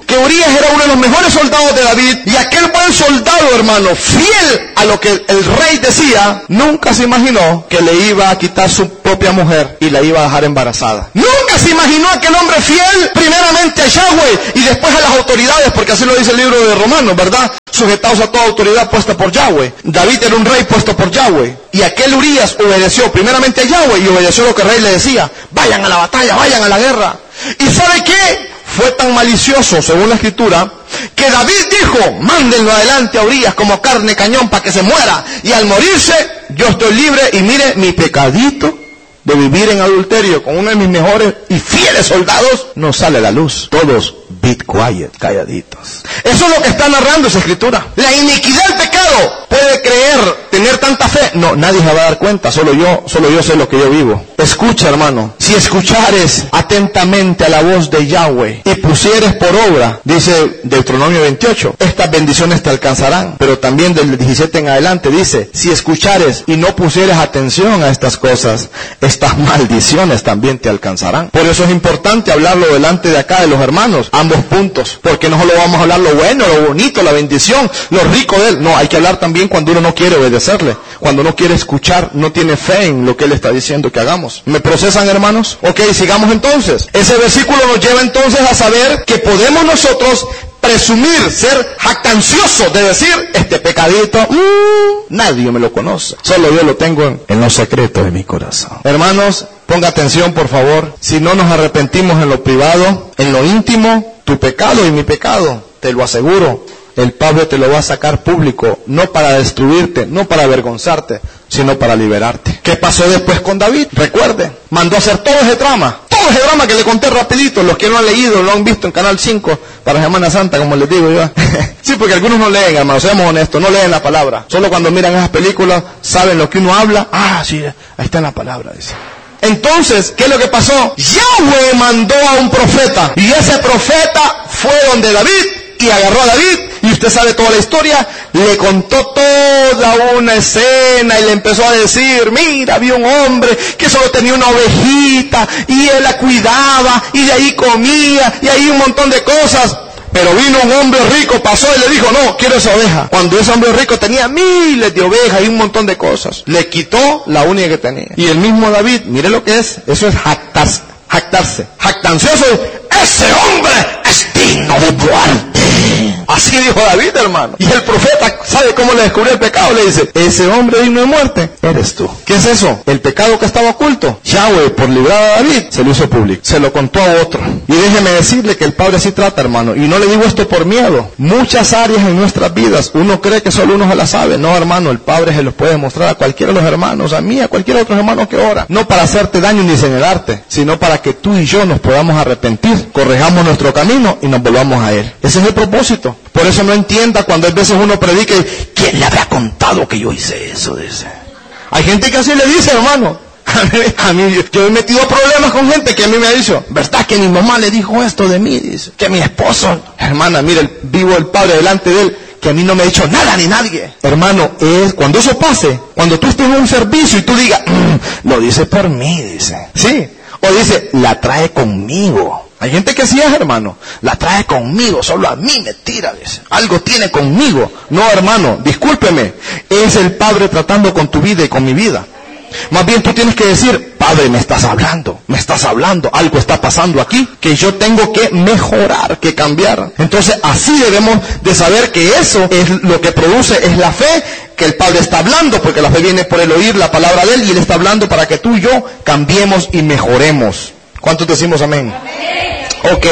que Urías era uno de los mejores soldados de David, y aquel buen soldado, hermano, fiel a lo que el rey decía, nunca se imaginó que le iba a quitar su propia mujer y la iba a dejar embarazada. Nunca se imaginó aquel hombre fiel primeramente a Yahweh y después a las autoridades, porque así lo dice el libro de Romanos, ¿verdad? Sujetados a toda autoridad puesta por Yahweh. David era un rey puesto por Yahweh, y aquel Urías obedeció primeramente a Yahweh y obedeció lo que el rey le decía: vayan a la batalla, vayan a la guerra. ¿Y sabe qué? Fue tan malicioso, según la escritura, que David dijo: mándenlo adelante a Urías como carne cañón para que se muera, y al morirse yo estoy libre, y mire, mi pecadito de vivir en adulterio con uno de mis mejores y fieles soldados no sale a la luz. Todos be quiet, calladitos. Eso es lo que está narrando esa escritura. La iniquidad del pecado puede creer, tener tanta fe. No, nadie se va a dar cuenta, solo yo, solo yo sé lo que yo vivo. Escucha, hermano, si escuchares atentamente a la voz de Yahweh y pusieres por obra, dice Deuteronomio veintiocho, estas bendiciones te alcanzarán. Pero también del diecisiete en adelante dice: si escuchares y no pusieres atención a estas cosas, estas maldiciones también te alcanzarán. Por eso es importante hablarlo delante de acá de los hermanos, ambos puntos, porque no solo vamos a hablar lo bueno, lo bonito, la bendición, lo rico de él. No, hay que hablar también cuando uno no quiere obedecerle, cuando no quiere escuchar, no tiene fe en lo que él está diciendo que hagamos. ¿Me procesan, hermanos? Ok, sigamos entonces. Ese versículo nos lleva entonces a saber que podemos nosotros presumir, ser jactanciosos de decir: este pecadito, mmm, nadie me lo conoce, solo yo lo tengo en, en los secretos de mi corazón. Hermanos, ponga atención por favor. Si no nos arrepentimos en lo privado, en lo íntimo, tu pecado y mi pecado, te lo aseguro, el Padre te lo va a sacar público, no para destruirte, no para avergonzarte, sino para liberarte. ¿Qué pasó después con David? Recuerde, mandó a hacer todo ese drama, todo ese drama que le conté rapidito. Los que no han leído, lo han visto en Canal cinco, para Semana Santa, como les digo yo. Sí, porque algunos no leen, hermanos, seamos honestos, no leen la palabra. Solo cuando miran esas películas, saben lo que uno habla. Ah, sí, ahí está en la palabra, dice. Entonces, ¿qué es lo que pasó? Yahweh mandó a un profeta, y ese profeta fue donde David, y agarró a David, y usted sabe toda la historia, le contó toda una escena, y le empezó a decir: mira, había un hombre que solo tenía una ovejita, y él la cuidaba, y de ahí comía, y ahí un montón de cosas. Pero vino un hombre rico, pasó y le dijo: no, quiero esa oveja. Cuando ese hombre rico tenía miles de ovejas y un montón de cosas, le quitó la única que tenía. Y el mismo David, mire lo que es, eso es jactarse, jactarse, jactancioso. Ese hombre es digno de muerte. Así dijo David, hermano. Y el profeta, ¿sabe cómo le descubrió el pecado? Le dice: ese hombre digno de muerte eres tú. ¿Qué es eso? El pecado que estaba oculto. Yahweh, por librar a David, se lo hizo público, se lo contó a otro. Y déjeme decirle que el Padre así trata, hermano. Y no le digo esto por miedo. Muchas áreas en nuestras vidas, uno cree que solo uno se las sabe. No, hermano, el Padre se los puede mostrar a cualquiera de los hermanos, a mí, a cualquier otro hermano que ora. No para hacerte daño ni señalarte, sino para que tú y yo nos podamos arrepentir, corrijamos nuestro camino y nos volvamos a Él. Ese es el propósito. Por eso no entienda cuando a veces uno predica: ¿quién le habrá contado que yo hice eso? Dice. Hay gente que así le dice, hermano. A mí, a mí, yo he metido problemas con gente que a mí me ha dicho: ¿verdad que mi mamá le dijo esto de mí? Dice, que mi esposo. Hermana, mire, vivo el Padre delante de él, que a mí no me ha dicho nada ni nadie. Hermano, es cuando eso pase, cuando tú estés en un servicio y tú digas: mmm, lo dice por mí, dice. Sí. O dice: la trae conmigo. Hay gente que así es, hermano. La trae conmigo, solo a mí me tira, dice. Algo tiene conmigo. No, hermano, discúlpeme. Es el Padre tratando con tu vida y con mi vida. Más bien tú tienes que decir: Padre, me estás hablando, me estás hablando, algo está pasando aquí que yo tengo que mejorar, que cambiar. Entonces así debemos de saber que eso es lo que produce, es la fe, que el Padre está hablando, porque la fe viene por el oír la palabra de Él, y Él está hablando para que tú y yo cambiemos y mejoremos. ¿Cuántos decimos amén? Amén. Ok,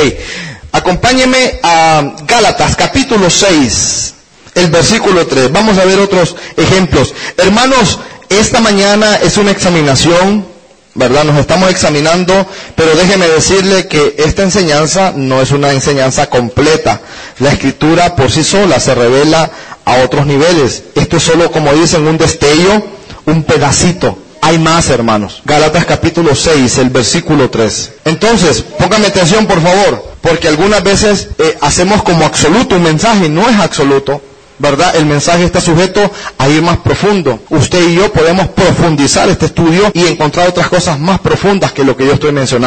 acompáñeme a Gálatas capítulo seis, el versículo tres. Vamos a ver otros ejemplos. Hermanos, esta mañana es una examinación, ¿verdad? Nos estamos examinando, pero déjeme decirle que esta enseñanza no es una enseñanza completa. La Escritura por sí sola se revela a otros niveles. Esto es solo, como dicen, un destello, un pedacito. Hay más, hermanos. Gálatas capítulo seis, el versículo tres. Entonces, póngame atención, por favor, porque algunas veces eh, hacemos como absoluto un mensaje, no es absoluto, ¿verdad? El mensaje está sujeto a ir más profundo. Usted y yo podemos profundizar este estudio y encontrar otras cosas más profundas que lo que yo estoy mencionando.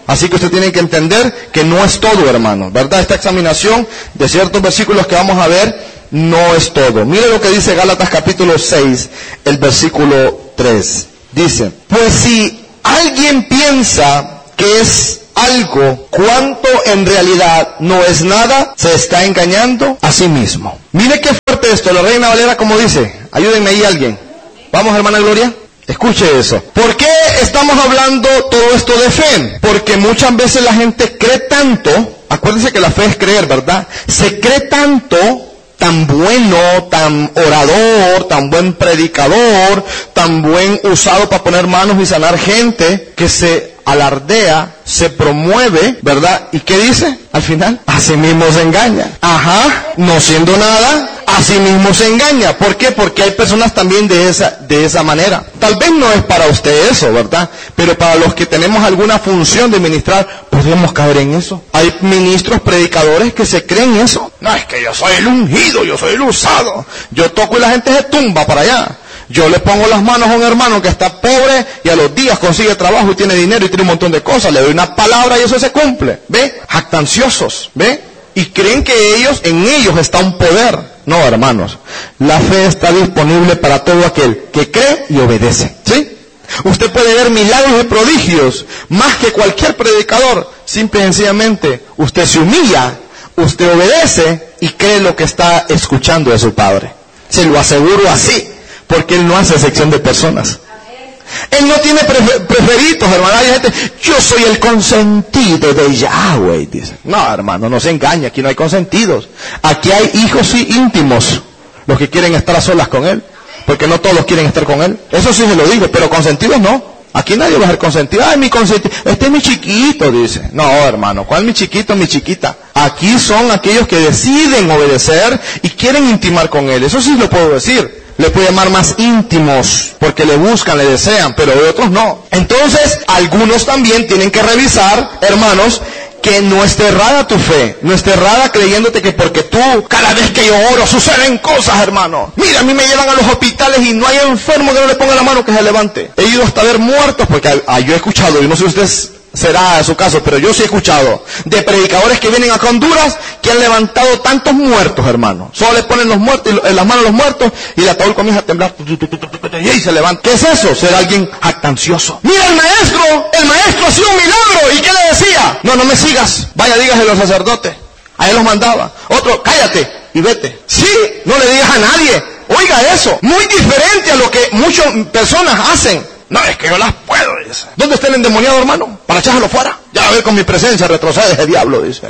Así que usted tiene que entender que no es todo, hermano, ¿verdad? Esta examinación de ciertos versículos que vamos a ver no es todo. Mire lo que dice Gálatas capítulo seis, el versículo tres. Dice, pues si alguien piensa que es algo cuanto en realidad no es nada, se está engañando a sí mismo. Mire qué fuerte esto, la Reina Valera como dice, ayúdenme ahí alguien. Vamos, hermana Gloria, escuche eso. ¿Por qué estamos hablando todo esto de fe? Porque muchas veces la gente cree tanto, acuérdense que la fe es creer, ¿verdad? Se cree tanto, tan bueno, tan orador, tan buen predicador, tan buen usado para poner manos y sanar gente, que se alardea, se promueve, ¿verdad? ¿Y qué dice? Al final, a sí mismo se engaña. Ajá, no siendo nada, a sí mismo se engaña. ¿Por qué? Porque hay personas también de esa, de esa manera. Tal vez no es para usted eso, ¿verdad? Pero para los que tenemos alguna función de ministrar, podemos caer en eso. Hay ministros, predicadores que se creen eso. No, es que yo soy el ungido, yo soy el usado. Yo toco y la gente se tumba para allá. Yo le pongo las manos a un hermano que está pobre y a los días consigue trabajo y tiene dinero y tiene un montón de cosas. Le doy una palabra y eso se cumple. ¿Ve? Jactanciosos. ¿Ve? Y creen que ellos, en ellos está un poder. No, hermanos. La fe está disponible para todo aquel que cree y obedece. ¿Sí? Usted puede ver milagros y prodigios más que cualquier predicador. Simple y sencillamente, usted se humilla, usted obedece y cree lo que está escuchando de su Padre. Se lo aseguro así. Porque Él no hace excepción de personas. Él no tiene prefer- preferitos, hermano. Hay gente, yo soy el consentido de Yahweh, dice. No, hermano, no se engañe. Aquí no hay consentidos. Aquí hay hijos y íntimos. Los que quieren estar a solas con Él. Porque no todos quieren estar con Él. Eso sí se lo digo, pero consentidos no. Aquí nadie va a ser consentido. Ay, mi consentido. Este es mi chiquito, dice. No, hermano. ¿Cuál mi chiquito, mi chiquita? Aquí son aquellos que deciden obedecer y quieren intimar con Él. Eso sí lo puedo decir. Le puede llamar más íntimos, porque le buscan, le desean, pero de otros no. Entonces, algunos también tienen que revisar, hermanos, que no esté errada tu fe, no esté errada creyéndote que porque tú, cada vez que yo oro, suceden cosas, hermano. Mira, a mí me llevan a los hospitales y no hay enfermo que no le ponga la mano que se levante. He ido hasta ver muertos, porque ah, yo he escuchado, y no sé si ustedes será su caso, pero yo sí he escuchado de predicadores que vienen acá a Honduras que han levantado tantos muertos, hermano. Solo le ponen los muertos, en las manos a los muertos y el ataúd comienza a temblar y se levanta. ¿Qué es eso? Ser alguien jactancioso. Mira el maestro, el maestro hacía un milagro. ¿Y qué le decía? No, no me sigas. Vaya, dígase a los sacerdotes. A él los mandaba. Otro, cállate y vete. Sí, no le digas a nadie. Oiga eso. Muy diferente a lo que muchas personas hacen. No, es que yo las puedo, dice. ¿Dónde está el endemoniado, hermano? Para echárselo fuera. Ya a ver con mi presencia, retrocede ese diablo, dice.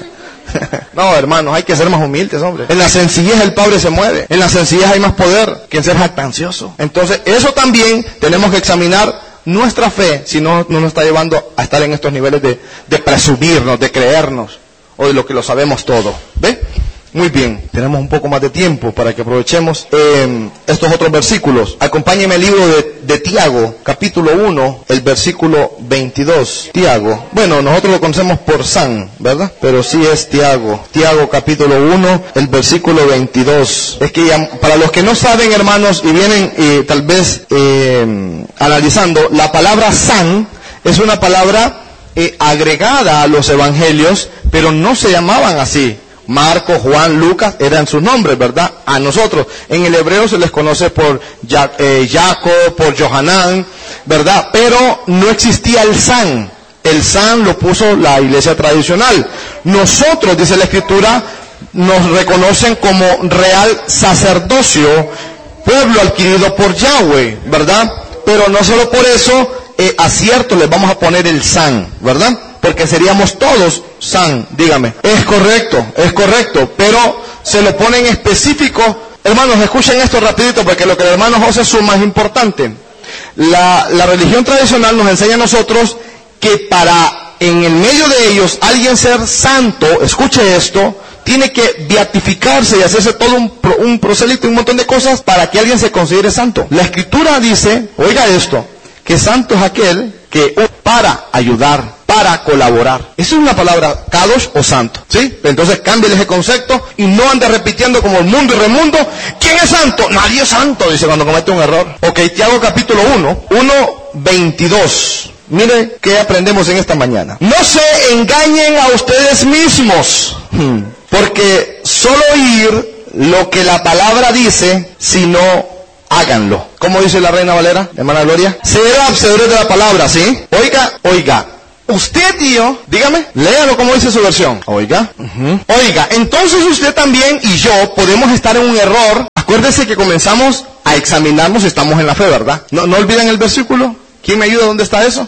No, hermanos, hay que ser más humildes, hombre. En la sencillez el Padre se mueve. En la sencillez hay más poder que en ser jactancioso. Entonces, eso también tenemos que examinar nuestra fe, si no, no nos está llevando a estar en estos niveles de, de presumirnos, de creernos, o de lo que lo sabemos todo. ¿Ve? Muy bien, tenemos un poco más de tiempo para que aprovechemos eh, estos otros versículos. Acompáñenme al libro de, de Tiago, capítulo uno, el versículo veintidós. Tiago, bueno, nosotros lo conocemos por San, ¿verdad? Pero sí es Tiago. Tiago, capítulo uno, el versículo veintidós. Es que ya, para los que no saben, hermanos, y vienen eh, tal vez eh, analizando, la palabra San es una palabra eh, agregada a los evangelios, pero no se llamaban así. Marcos, Juan, Lucas eran sus nombres, ¿verdad? A nosotros, en el hebreo se les conoce por ya, eh, Jacob, por Johanán, ¿verdad? Pero no existía el San. El San lo puso la iglesia tradicional. Nosotros, dice la Escritura, nos reconocen como real sacerdocio, pueblo adquirido por Yahweh, ¿verdad? Pero no solo por eso, eh, a cierto les vamos a poner el San, ¿verdad? Porque seríamos todos san, dígame. Es correcto, es correcto, pero se lo pone en específico. Hermanos, escuchen esto rapidito, porque lo que el hermano José es más importante. La, la religión tradicional nos enseña a nosotros que para, en el medio de ellos, alguien ser santo, escuche esto, tiene que beatificarse y hacerse todo un, un prosélito y un montón de cosas para que alguien se considere santo. La Escritura dice, oiga esto, que santo es aquel que para ayudar, para colaborar. Esa es una palabra, kadosh o santo, ¿sí? Entonces cámbiale ese concepto y no ande repitiendo como el mundo y remundo. ¿Quién es santo? Nadie es santo, dice cuando comete un error. Ok, Tiago capítulo uno, uno veintidós. Mire qué aprendemos en esta mañana. No se engañen a ustedes mismos, porque solo oír lo que la palabra dice, sino háganlo. ¿Cómo dice la Reina Valera, hermana Gloria? Ser hacedores de la palabra, ¿sí? Oiga, oiga. Usted y yo, dígame, léalo como dice su versión. Oiga, uh-huh. Oiga, entonces usted también y yo podemos estar en un error. Acuérdese que comenzamos a examinarnos si estamos en la fe, ¿verdad? ¿No, no olviden el versículo? ¿Quién me ayuda? ¿Dónde está eso?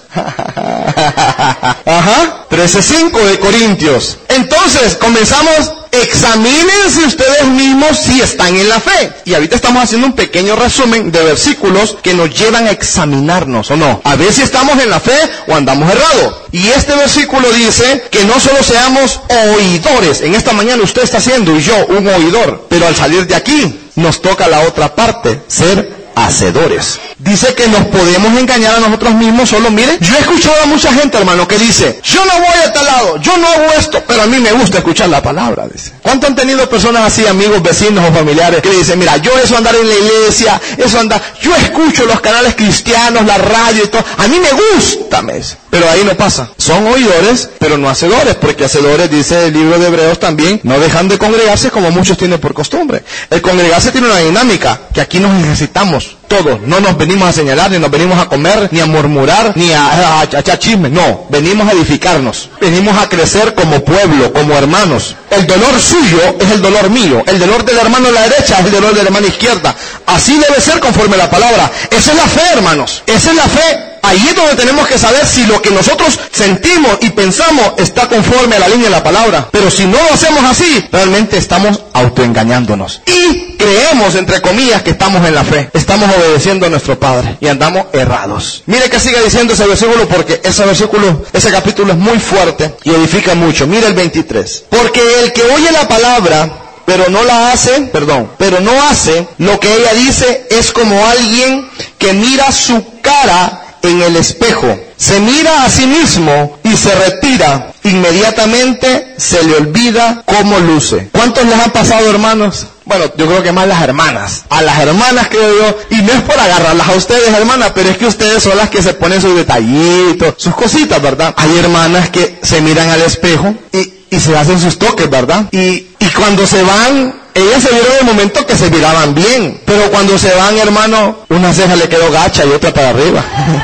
Ajá, trece cinco de Corintios. Entonces, comenzamos, examínense ustedes mismos si están en la fe. Y ahorita estamos haciendo un pequeño resumen de versículos que nos llevan a examinarnos, ¿o no? A ver si estamos en la fe o andamos errados. Y este versículo dice que no solo seamos oidores. En esta mañana usted está siendo, y yo, un oidor. Pero al salir de aquí, nos toca la otra parte, ser hacedores. Dice que nos podemos engañar a nosotros mismos solo, mire, yo he escuchado a mucha gente, hermano, que dice, yo no voy a tal lado, yo no hago esto, pero a mí me gusta escuchar la palabra, dice. ¿Cuánto han tenido personas así, amigos, vecinos o familiares, que dicen, mira, yo eso andar en la iglesia, eso andar, yo escucho los canales cristianos, la radio y todo, a mí me gusta, me dice. Pero ahí no pasa. Son oidores, pero no hacedores, porque hacedores, dice el libro de Hebreos también, no dejan de congregarse como muchos tienen por costumbre. El congregarse tiene una dinámica, que aquí nos necesitamos todos. No nos venimos a señalar, ni nos venimos a comer, ni a murmurar, ni a echar chismes. No, venimos a edificarnos. Venimos a crecer como pueblo, como hermanos. El dolor suyo es el dolor mío. El dolor del hermano a la derecha es el dolor de la hermana izquierda. Así debe ser conforme a la palabra. Esa es la fe, hermanos. Esa es la fe. Ahí es donde tenemos que saber si lo que nosotros sentimos y pensamos está conforme a la línea de la palabra. Pero si no lo hacemos así, realmente estamos autoengañándonos. Y creemos, entre comillas, que estamos en la fe. Estamos obedeciendo a nuestro Padre y andamos errados. Mire que sigue diciendo ese versículo, porque ese versículo, ese capítulo es muy fuerte y edifica mucho. Mire el veintitrés. Porque el que oye la palabra, pero no la hace, perdón, pero no hace lo que ella dice, es como alguien que mira su cara en el espejo, se mira a sí mismo y se retira, inmediatamente se le olvida cómo luce. ¿Cuántos les han pasado, hermanos? Bueno, yo creo que más las hermanas. A las hermanas, creo yo, y no es por agarrarlas a ustedes, hermanas, pero es que ustedes son las que se ponen sus detallitos, sus cositas, ¿verdad? Hay hermanas que se miran al espejo y, y se hacen sus toques, ¿verdad? Y, y cuando se van, ellas se vieron en el momento que se miraban bien, pero cuando se van, hermano, una ceja le quedó gacha y otra para arriba.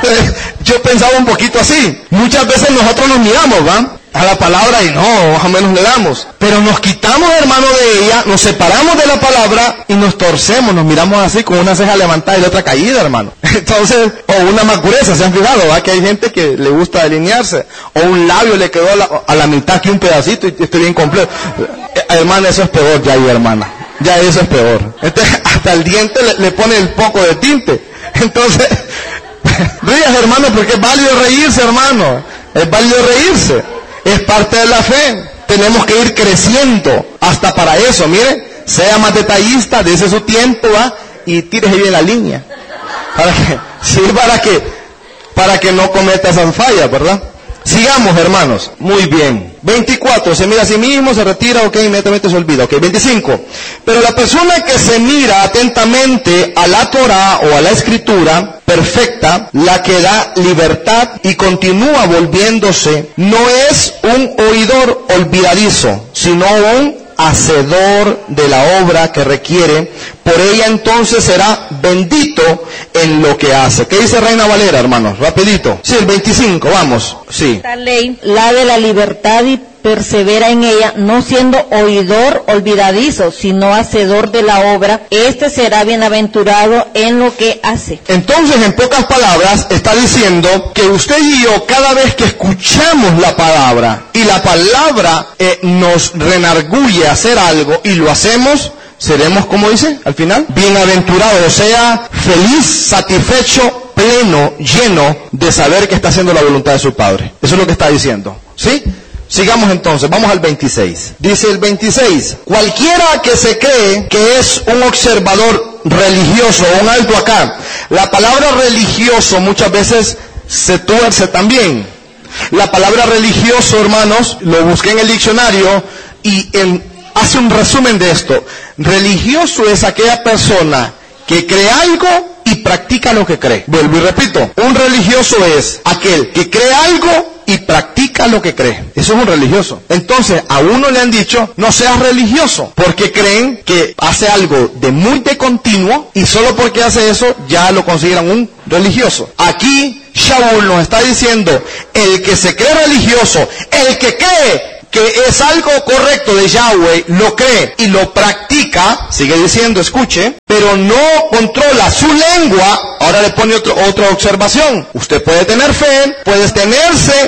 Yo pensaba un poquito así. Muchas veces nosotros nos miramos, ¿va? A la palabra y no, más o menos le damos. Pero nos quitamos, hermano, de ella, nos separamos de la palabra y nos torcemos, nos miramos así con una ceja levantada y la otra caída, hermano. Entonces, o una macureza, ¿se han fijado? ¿Va? Que hay gente que le gusta alinearse. O un labio le quedó a la, a la mitad aquí un pedacito y estoy bien completo. Eh, hermana, eso es peor ya ahí, hermana. Ya eso es peor. Entonces, hasta el diente le, le pone el poco de tinte. Entonces, rías, hermano, porque es válido reírse, hermano. Es válido reírse. Es parte de la fe. Tenemos que ir creciendo hasta para eso. Mire, sea más detallista, dése su tiempo, ¿va? Y tírese bien la línea. Para que, sí, para que, para que no cometa esas fallas, ¿verdad? Sigamos, hermanos. Muy bien. veinticuatro, se mira a sí mismo, se retira, ok, inmediatamente se olvida. Ok, veinticinco. Pero la persona que se mira atentamente a la Torá o a la Escritura perfecta, la que da libertad y continúa volviéndose, no es un oidor olvidadizo, sino un hacedor de la obra que requiere. Por ella entonces será bendito en lo que hace. ¿Qué dice Reina Valera, hermanos? Rapidito. Sí, el veinticinco, vamos. Sí. Esta ley, la de la libertad, y persevera en ella, no siendo oidor olvidadizo, sino hacedor de la obra, este será bienaventurado en lo que hace. Entonces, en pocas palabras, está diciendo que usted y yo, cada vez que escuchamos la palabra, y la palabra eh, nos renarguye a hacer algo, y lo hacemos, seremos, como dice, al final, bienaventurados, o sea, feliz, satisfecho, pleno, lleno de saber que está haciendo la voluntad de su Padre. Eso es lo que está diciendo, ¿sí? Sigamos entonces, vamos al veintiséis. Dice el veintiséis, cualquiera que se cree que es un observador religioso, un alto acá. La palabra religioso muchas veces se tuerce también. La palabra religioso, hermanos, lo busqué en el diccionario y en, hace un resumen de esto. Religioso es aquella persona que cree algo y practica lo que cree. Vuelvo y repito, un religioso es aquel que cree algo y practica lo que cree. Eso es un religioso. Entonces, a uno le han dicho, no seas religioso, porque creen que hace algo de muy de continuo, y solo porque hace eso, ya lo consideran un religioso. Aquí, Shaul nos está diciendo, el que se cree religioso, el que cree que es algo correcto de Yahweh, lo cree y lo practica, sigue diciendo, escuche, pero no controla su lengua. Ahora le pone otro, otra observación. Usted puede tener fe, puede tenerse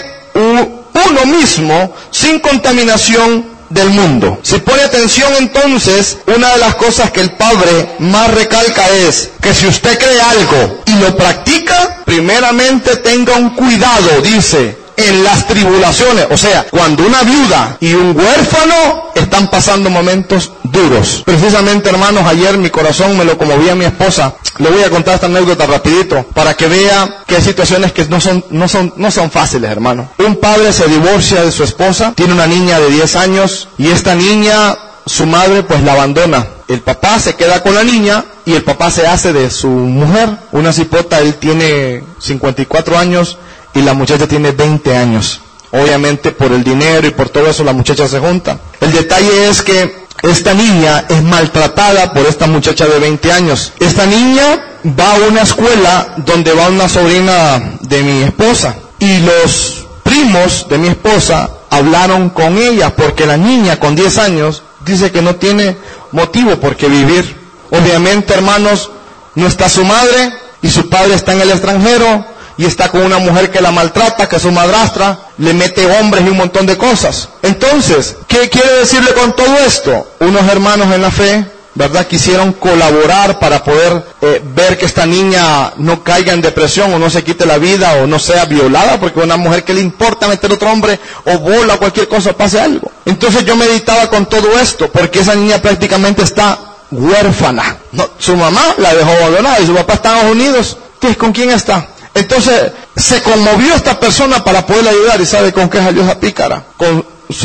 uno mismo sin contaminación del mundo. Si pone atención, entonces, una de las cosas que el Padre más recalca es que si usted cree algo y lo practica, primeramente tenga un cuidado, dice, en las tribulaciones. O sea, cuando una viuda y un huérfano están pasando momentos duros. Precisamente, hermanos, ayer mi corazón me lo conmovía mi esposa. Le voy a contar esta anécdota rapidito para que vea que hay situaciones que no son, no son, no son fáciles, hermano. Un padre se divorcia de su esposa, tiene una niña de diez años y esta niña, su madre pues la abandona. El papá se queda con la niña y el papá se hace de su mujer. Una cipota, él tiene cincuenta y cuatro años y la muchacha tiene veinte años. Obviamente por el dinero y por todo eso la muchacha se junta. El detalle es que esta niña es maltratada por esta muchacha de veinte años. Esta niña va a una escuela donde va una sobrina de mi esposa. Y los primos de mi esposa hablaron con ella porque la niña con diez años dice que no tiene motivo por qué vivir. Obviamente, hermanos, no está su madre y su padre está en el extranjero. Y está con una mujer que la maltrata, que es su madrastra, le mete hombres y un montón de cosas. Entonces, ¿qué quiere decirle con todo esto? Unos hermanos en la fe, ¿verdad?, quisieron colaborar para poder eh, ver que esta niña no caiga en depresión o no se quite la vida o no sea violada, porque una mujer que le importa meter otro hombre o bola o cualquier cosa, pase algo. Entonces yo meditaba con todo esto, porque esa niña prácticamente está huérfana. No, su mamá la dejó abandonada y su papá está en Estados Unidos. Entonces, ¿con quién está? Entonces, se conmovió esta persona para poderle ayudar, y ¿sabe con qué salió esa pícara? Con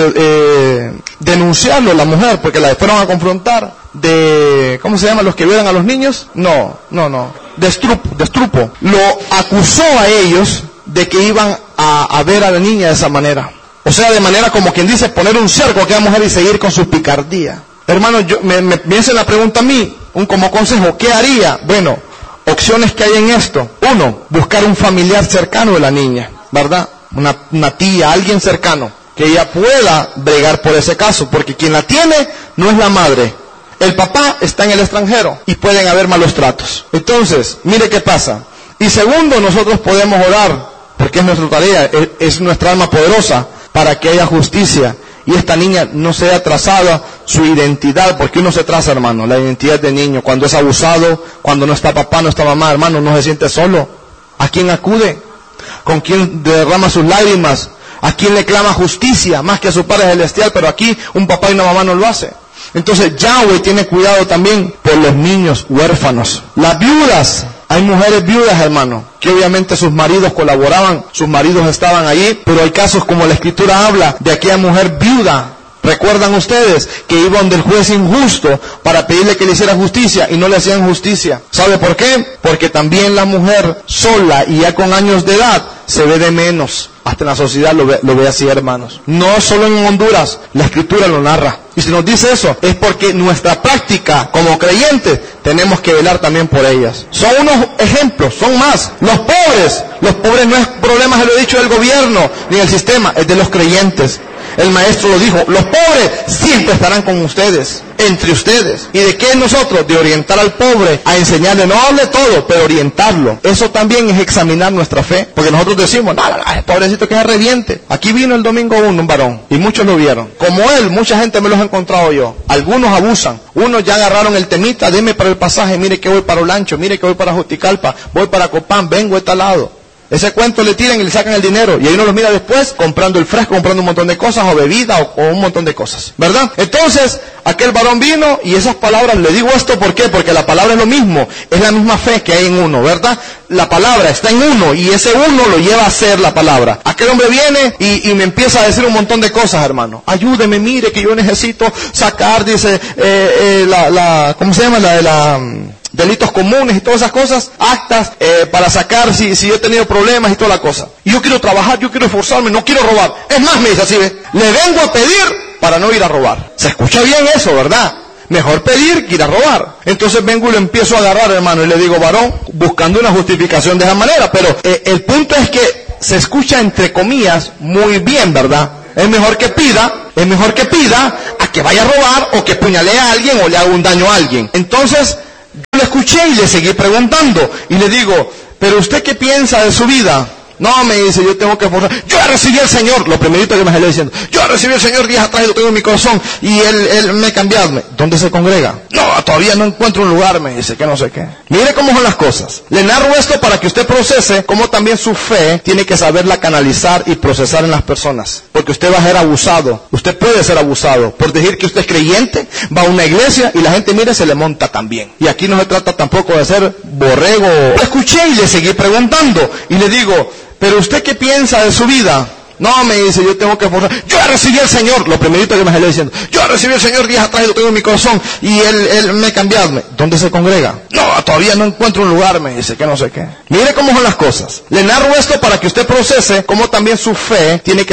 eh, denunciarlo, la mujer, porque la fueron a confrontar de, ¿cómo se llama? ¿Los que violan a los niños? No, no, no, de estrupo, de estrupo. Lo acusó a ellos de que iban a, a ver a la niña de esa manera. O sea, de manera como quien dice, poner un cerco a aquella mujer y seguir con su picardía. Hermano, yo, me, me, me hice la pregunta a mí, un como consejo, ¿qué haría? Bueno, opciones que hay en esto. Uno, buscar un familiar cercano de la niña, ¿verdad? Una, una tía, alguien cercano, que ella pueda bregar por ese caso, porque quien la tiene no es la madre. El papá está en el extranjero y pueden haber malos tratos. Entonces, mire qué pasa. Y segundo, nosotros podemos orar, porque es nuestra tarea, es, es nuestra alma poderosa, para que haya justicia y esta niña no sea trazada su identidad, porque uno se traza, hermano, la identidad de niño, cuando es abusado, cuando no está papá, no está mamá, hermano, no se siente solo. ¿A quién acude? ¿Con quién derrama sus lágrimas? ¿A quién le clama justicia? Más que a su Padre Celestial, pero aquí un papá y una mamá no lo hace. Entonces Yahweh tiene cuidado también por los niños huérfanos. Las viudas, hay mujeres viudas, hermano, que obviamente sus maridos colaboraban, sus maridos estaban allí, pero hay casos como la Escritura habla de aquella mujer viuda. ¿Recuerdan ustedes que iba donde el juez injusto para pedirle que le hiciera justicia y no le hacían justicia? ¿Sabe por qué? Porque también la mujer sola y ya con años de edad se ve de menos. Hasta en la sociedad lo ve, lo ve así, hermanos. No solo en Honduras, la Escritura lo narra. Y si nos dice eso, es porque nuestra práctica como creyentes tenemos que velar también por ellas. Son unos ejemplos, son más. Los pobres, los pobres no es problema, se lo he dicho, del gobierno ni del sistema, es de los creyentes. El maestro lo dijo, los pobres siempre estarán con ustedes, entre ustedes. ¿Y de qué nosotros? De orientar al pobre, a enseñarle, no hable todo, pero orientarlo. Eso también es examinar nuestra fe, porque nosotros decimos, no, no, no, pobrecito que se reviente. Aquí vino el domingo uno, un varón, y muchos lo vieron. Como él, mucha gente me los he encontrado yo. Algunos abusan, unos ya agarraron el temita, deme para el pasaje, mire que voy para Olancho, mire que voy para Juticalpa, voy para Copán, vengo de tal lado. Ese cuento le tiran y le sacan el dinero, y ahí uno los mira después comprando el fresco, comprando un montón de cosas, o bebida, o, o un montón de cosas, ¿verdad? Entonces, aquel varón vino, y esas palabras, le digo esto, ¿por qué? Porque la palabra es lo mismo, es la misma fe que hay en uno, ¿verdad? La palabra está en uno, y ese uno lo lleva a ser la palabra. Aquel hombre viene, y, y me empieza a decir un montón de cosas, hermano. Ayúdeme, mire, que yo necesito sacar, dice, eh, eh, la, la, ¿cómo se llama? La de la... delitos comunes y todas esas cosas, actas eh, para sacar si, si yo he tenido problemas y toda la cosa. Y yo quiero trabajar, yo quiero esforzarme, no quiero robar. Es más, me dice así, ¿ve? Le vengo a pedir para no ir a robar. Se escucha bien eso, ¿verdad? Mejor pedir que ir a robar. Entonces vengo y le empiezo a agarrar, hermano, y le digo, varón, buscando una justificación de esa manera. Pero eh, el punto es que se escucha entre comillas muy bien, ¿verdad? Es mejor que pida, es mejor que pida a que vaya a robar o que puñalee a alguien o le haga un daño a alguien. Entonces, yo le escuché y le seguí preguntando. Y le digo, ¿pero usted qué piensa de su vida? No, me dice, yo tengo que esforzar. Yo ya recibí al Señor, lo primerito que me salió diciendo. Yo ya recibí al Señor días atrás y lo tengo en mi corazón. Y Él, él me ha cambiado. ¿Dónde se congrega? No, todavía no encuentro un lugar, me dice, que no sé qué. Mire cómo son las cosas. Le narro esto para que usted procese cómo también su fe tiene que saberla canalizar y procesar en las personas. Porque usted va a ser abusado. Usted puede ser abusado por decir que usted es creyente, va a una iglesia y la gente, mire, se le monta también. Y aquí no se trata tampoco de ser borrego. Lo escuché y le seguí preguntando. Y le digo, ¿pero usted qué piensa de su vida? No, me dice, yo tengo que esforzar. Yo ya recibí al Señor, lo primerito que me salió diciendo. Yo ya recibí al Señor días atrás y lo tengo en mi corazón. Y Él, él me ha cambiado. ¿Dónde se congrega? No, todavía no encuentro un lugar, me dice, que no sé qué. Mire cómo son las cosas. Le narro esto para que usted procese cómo también su fe tiene que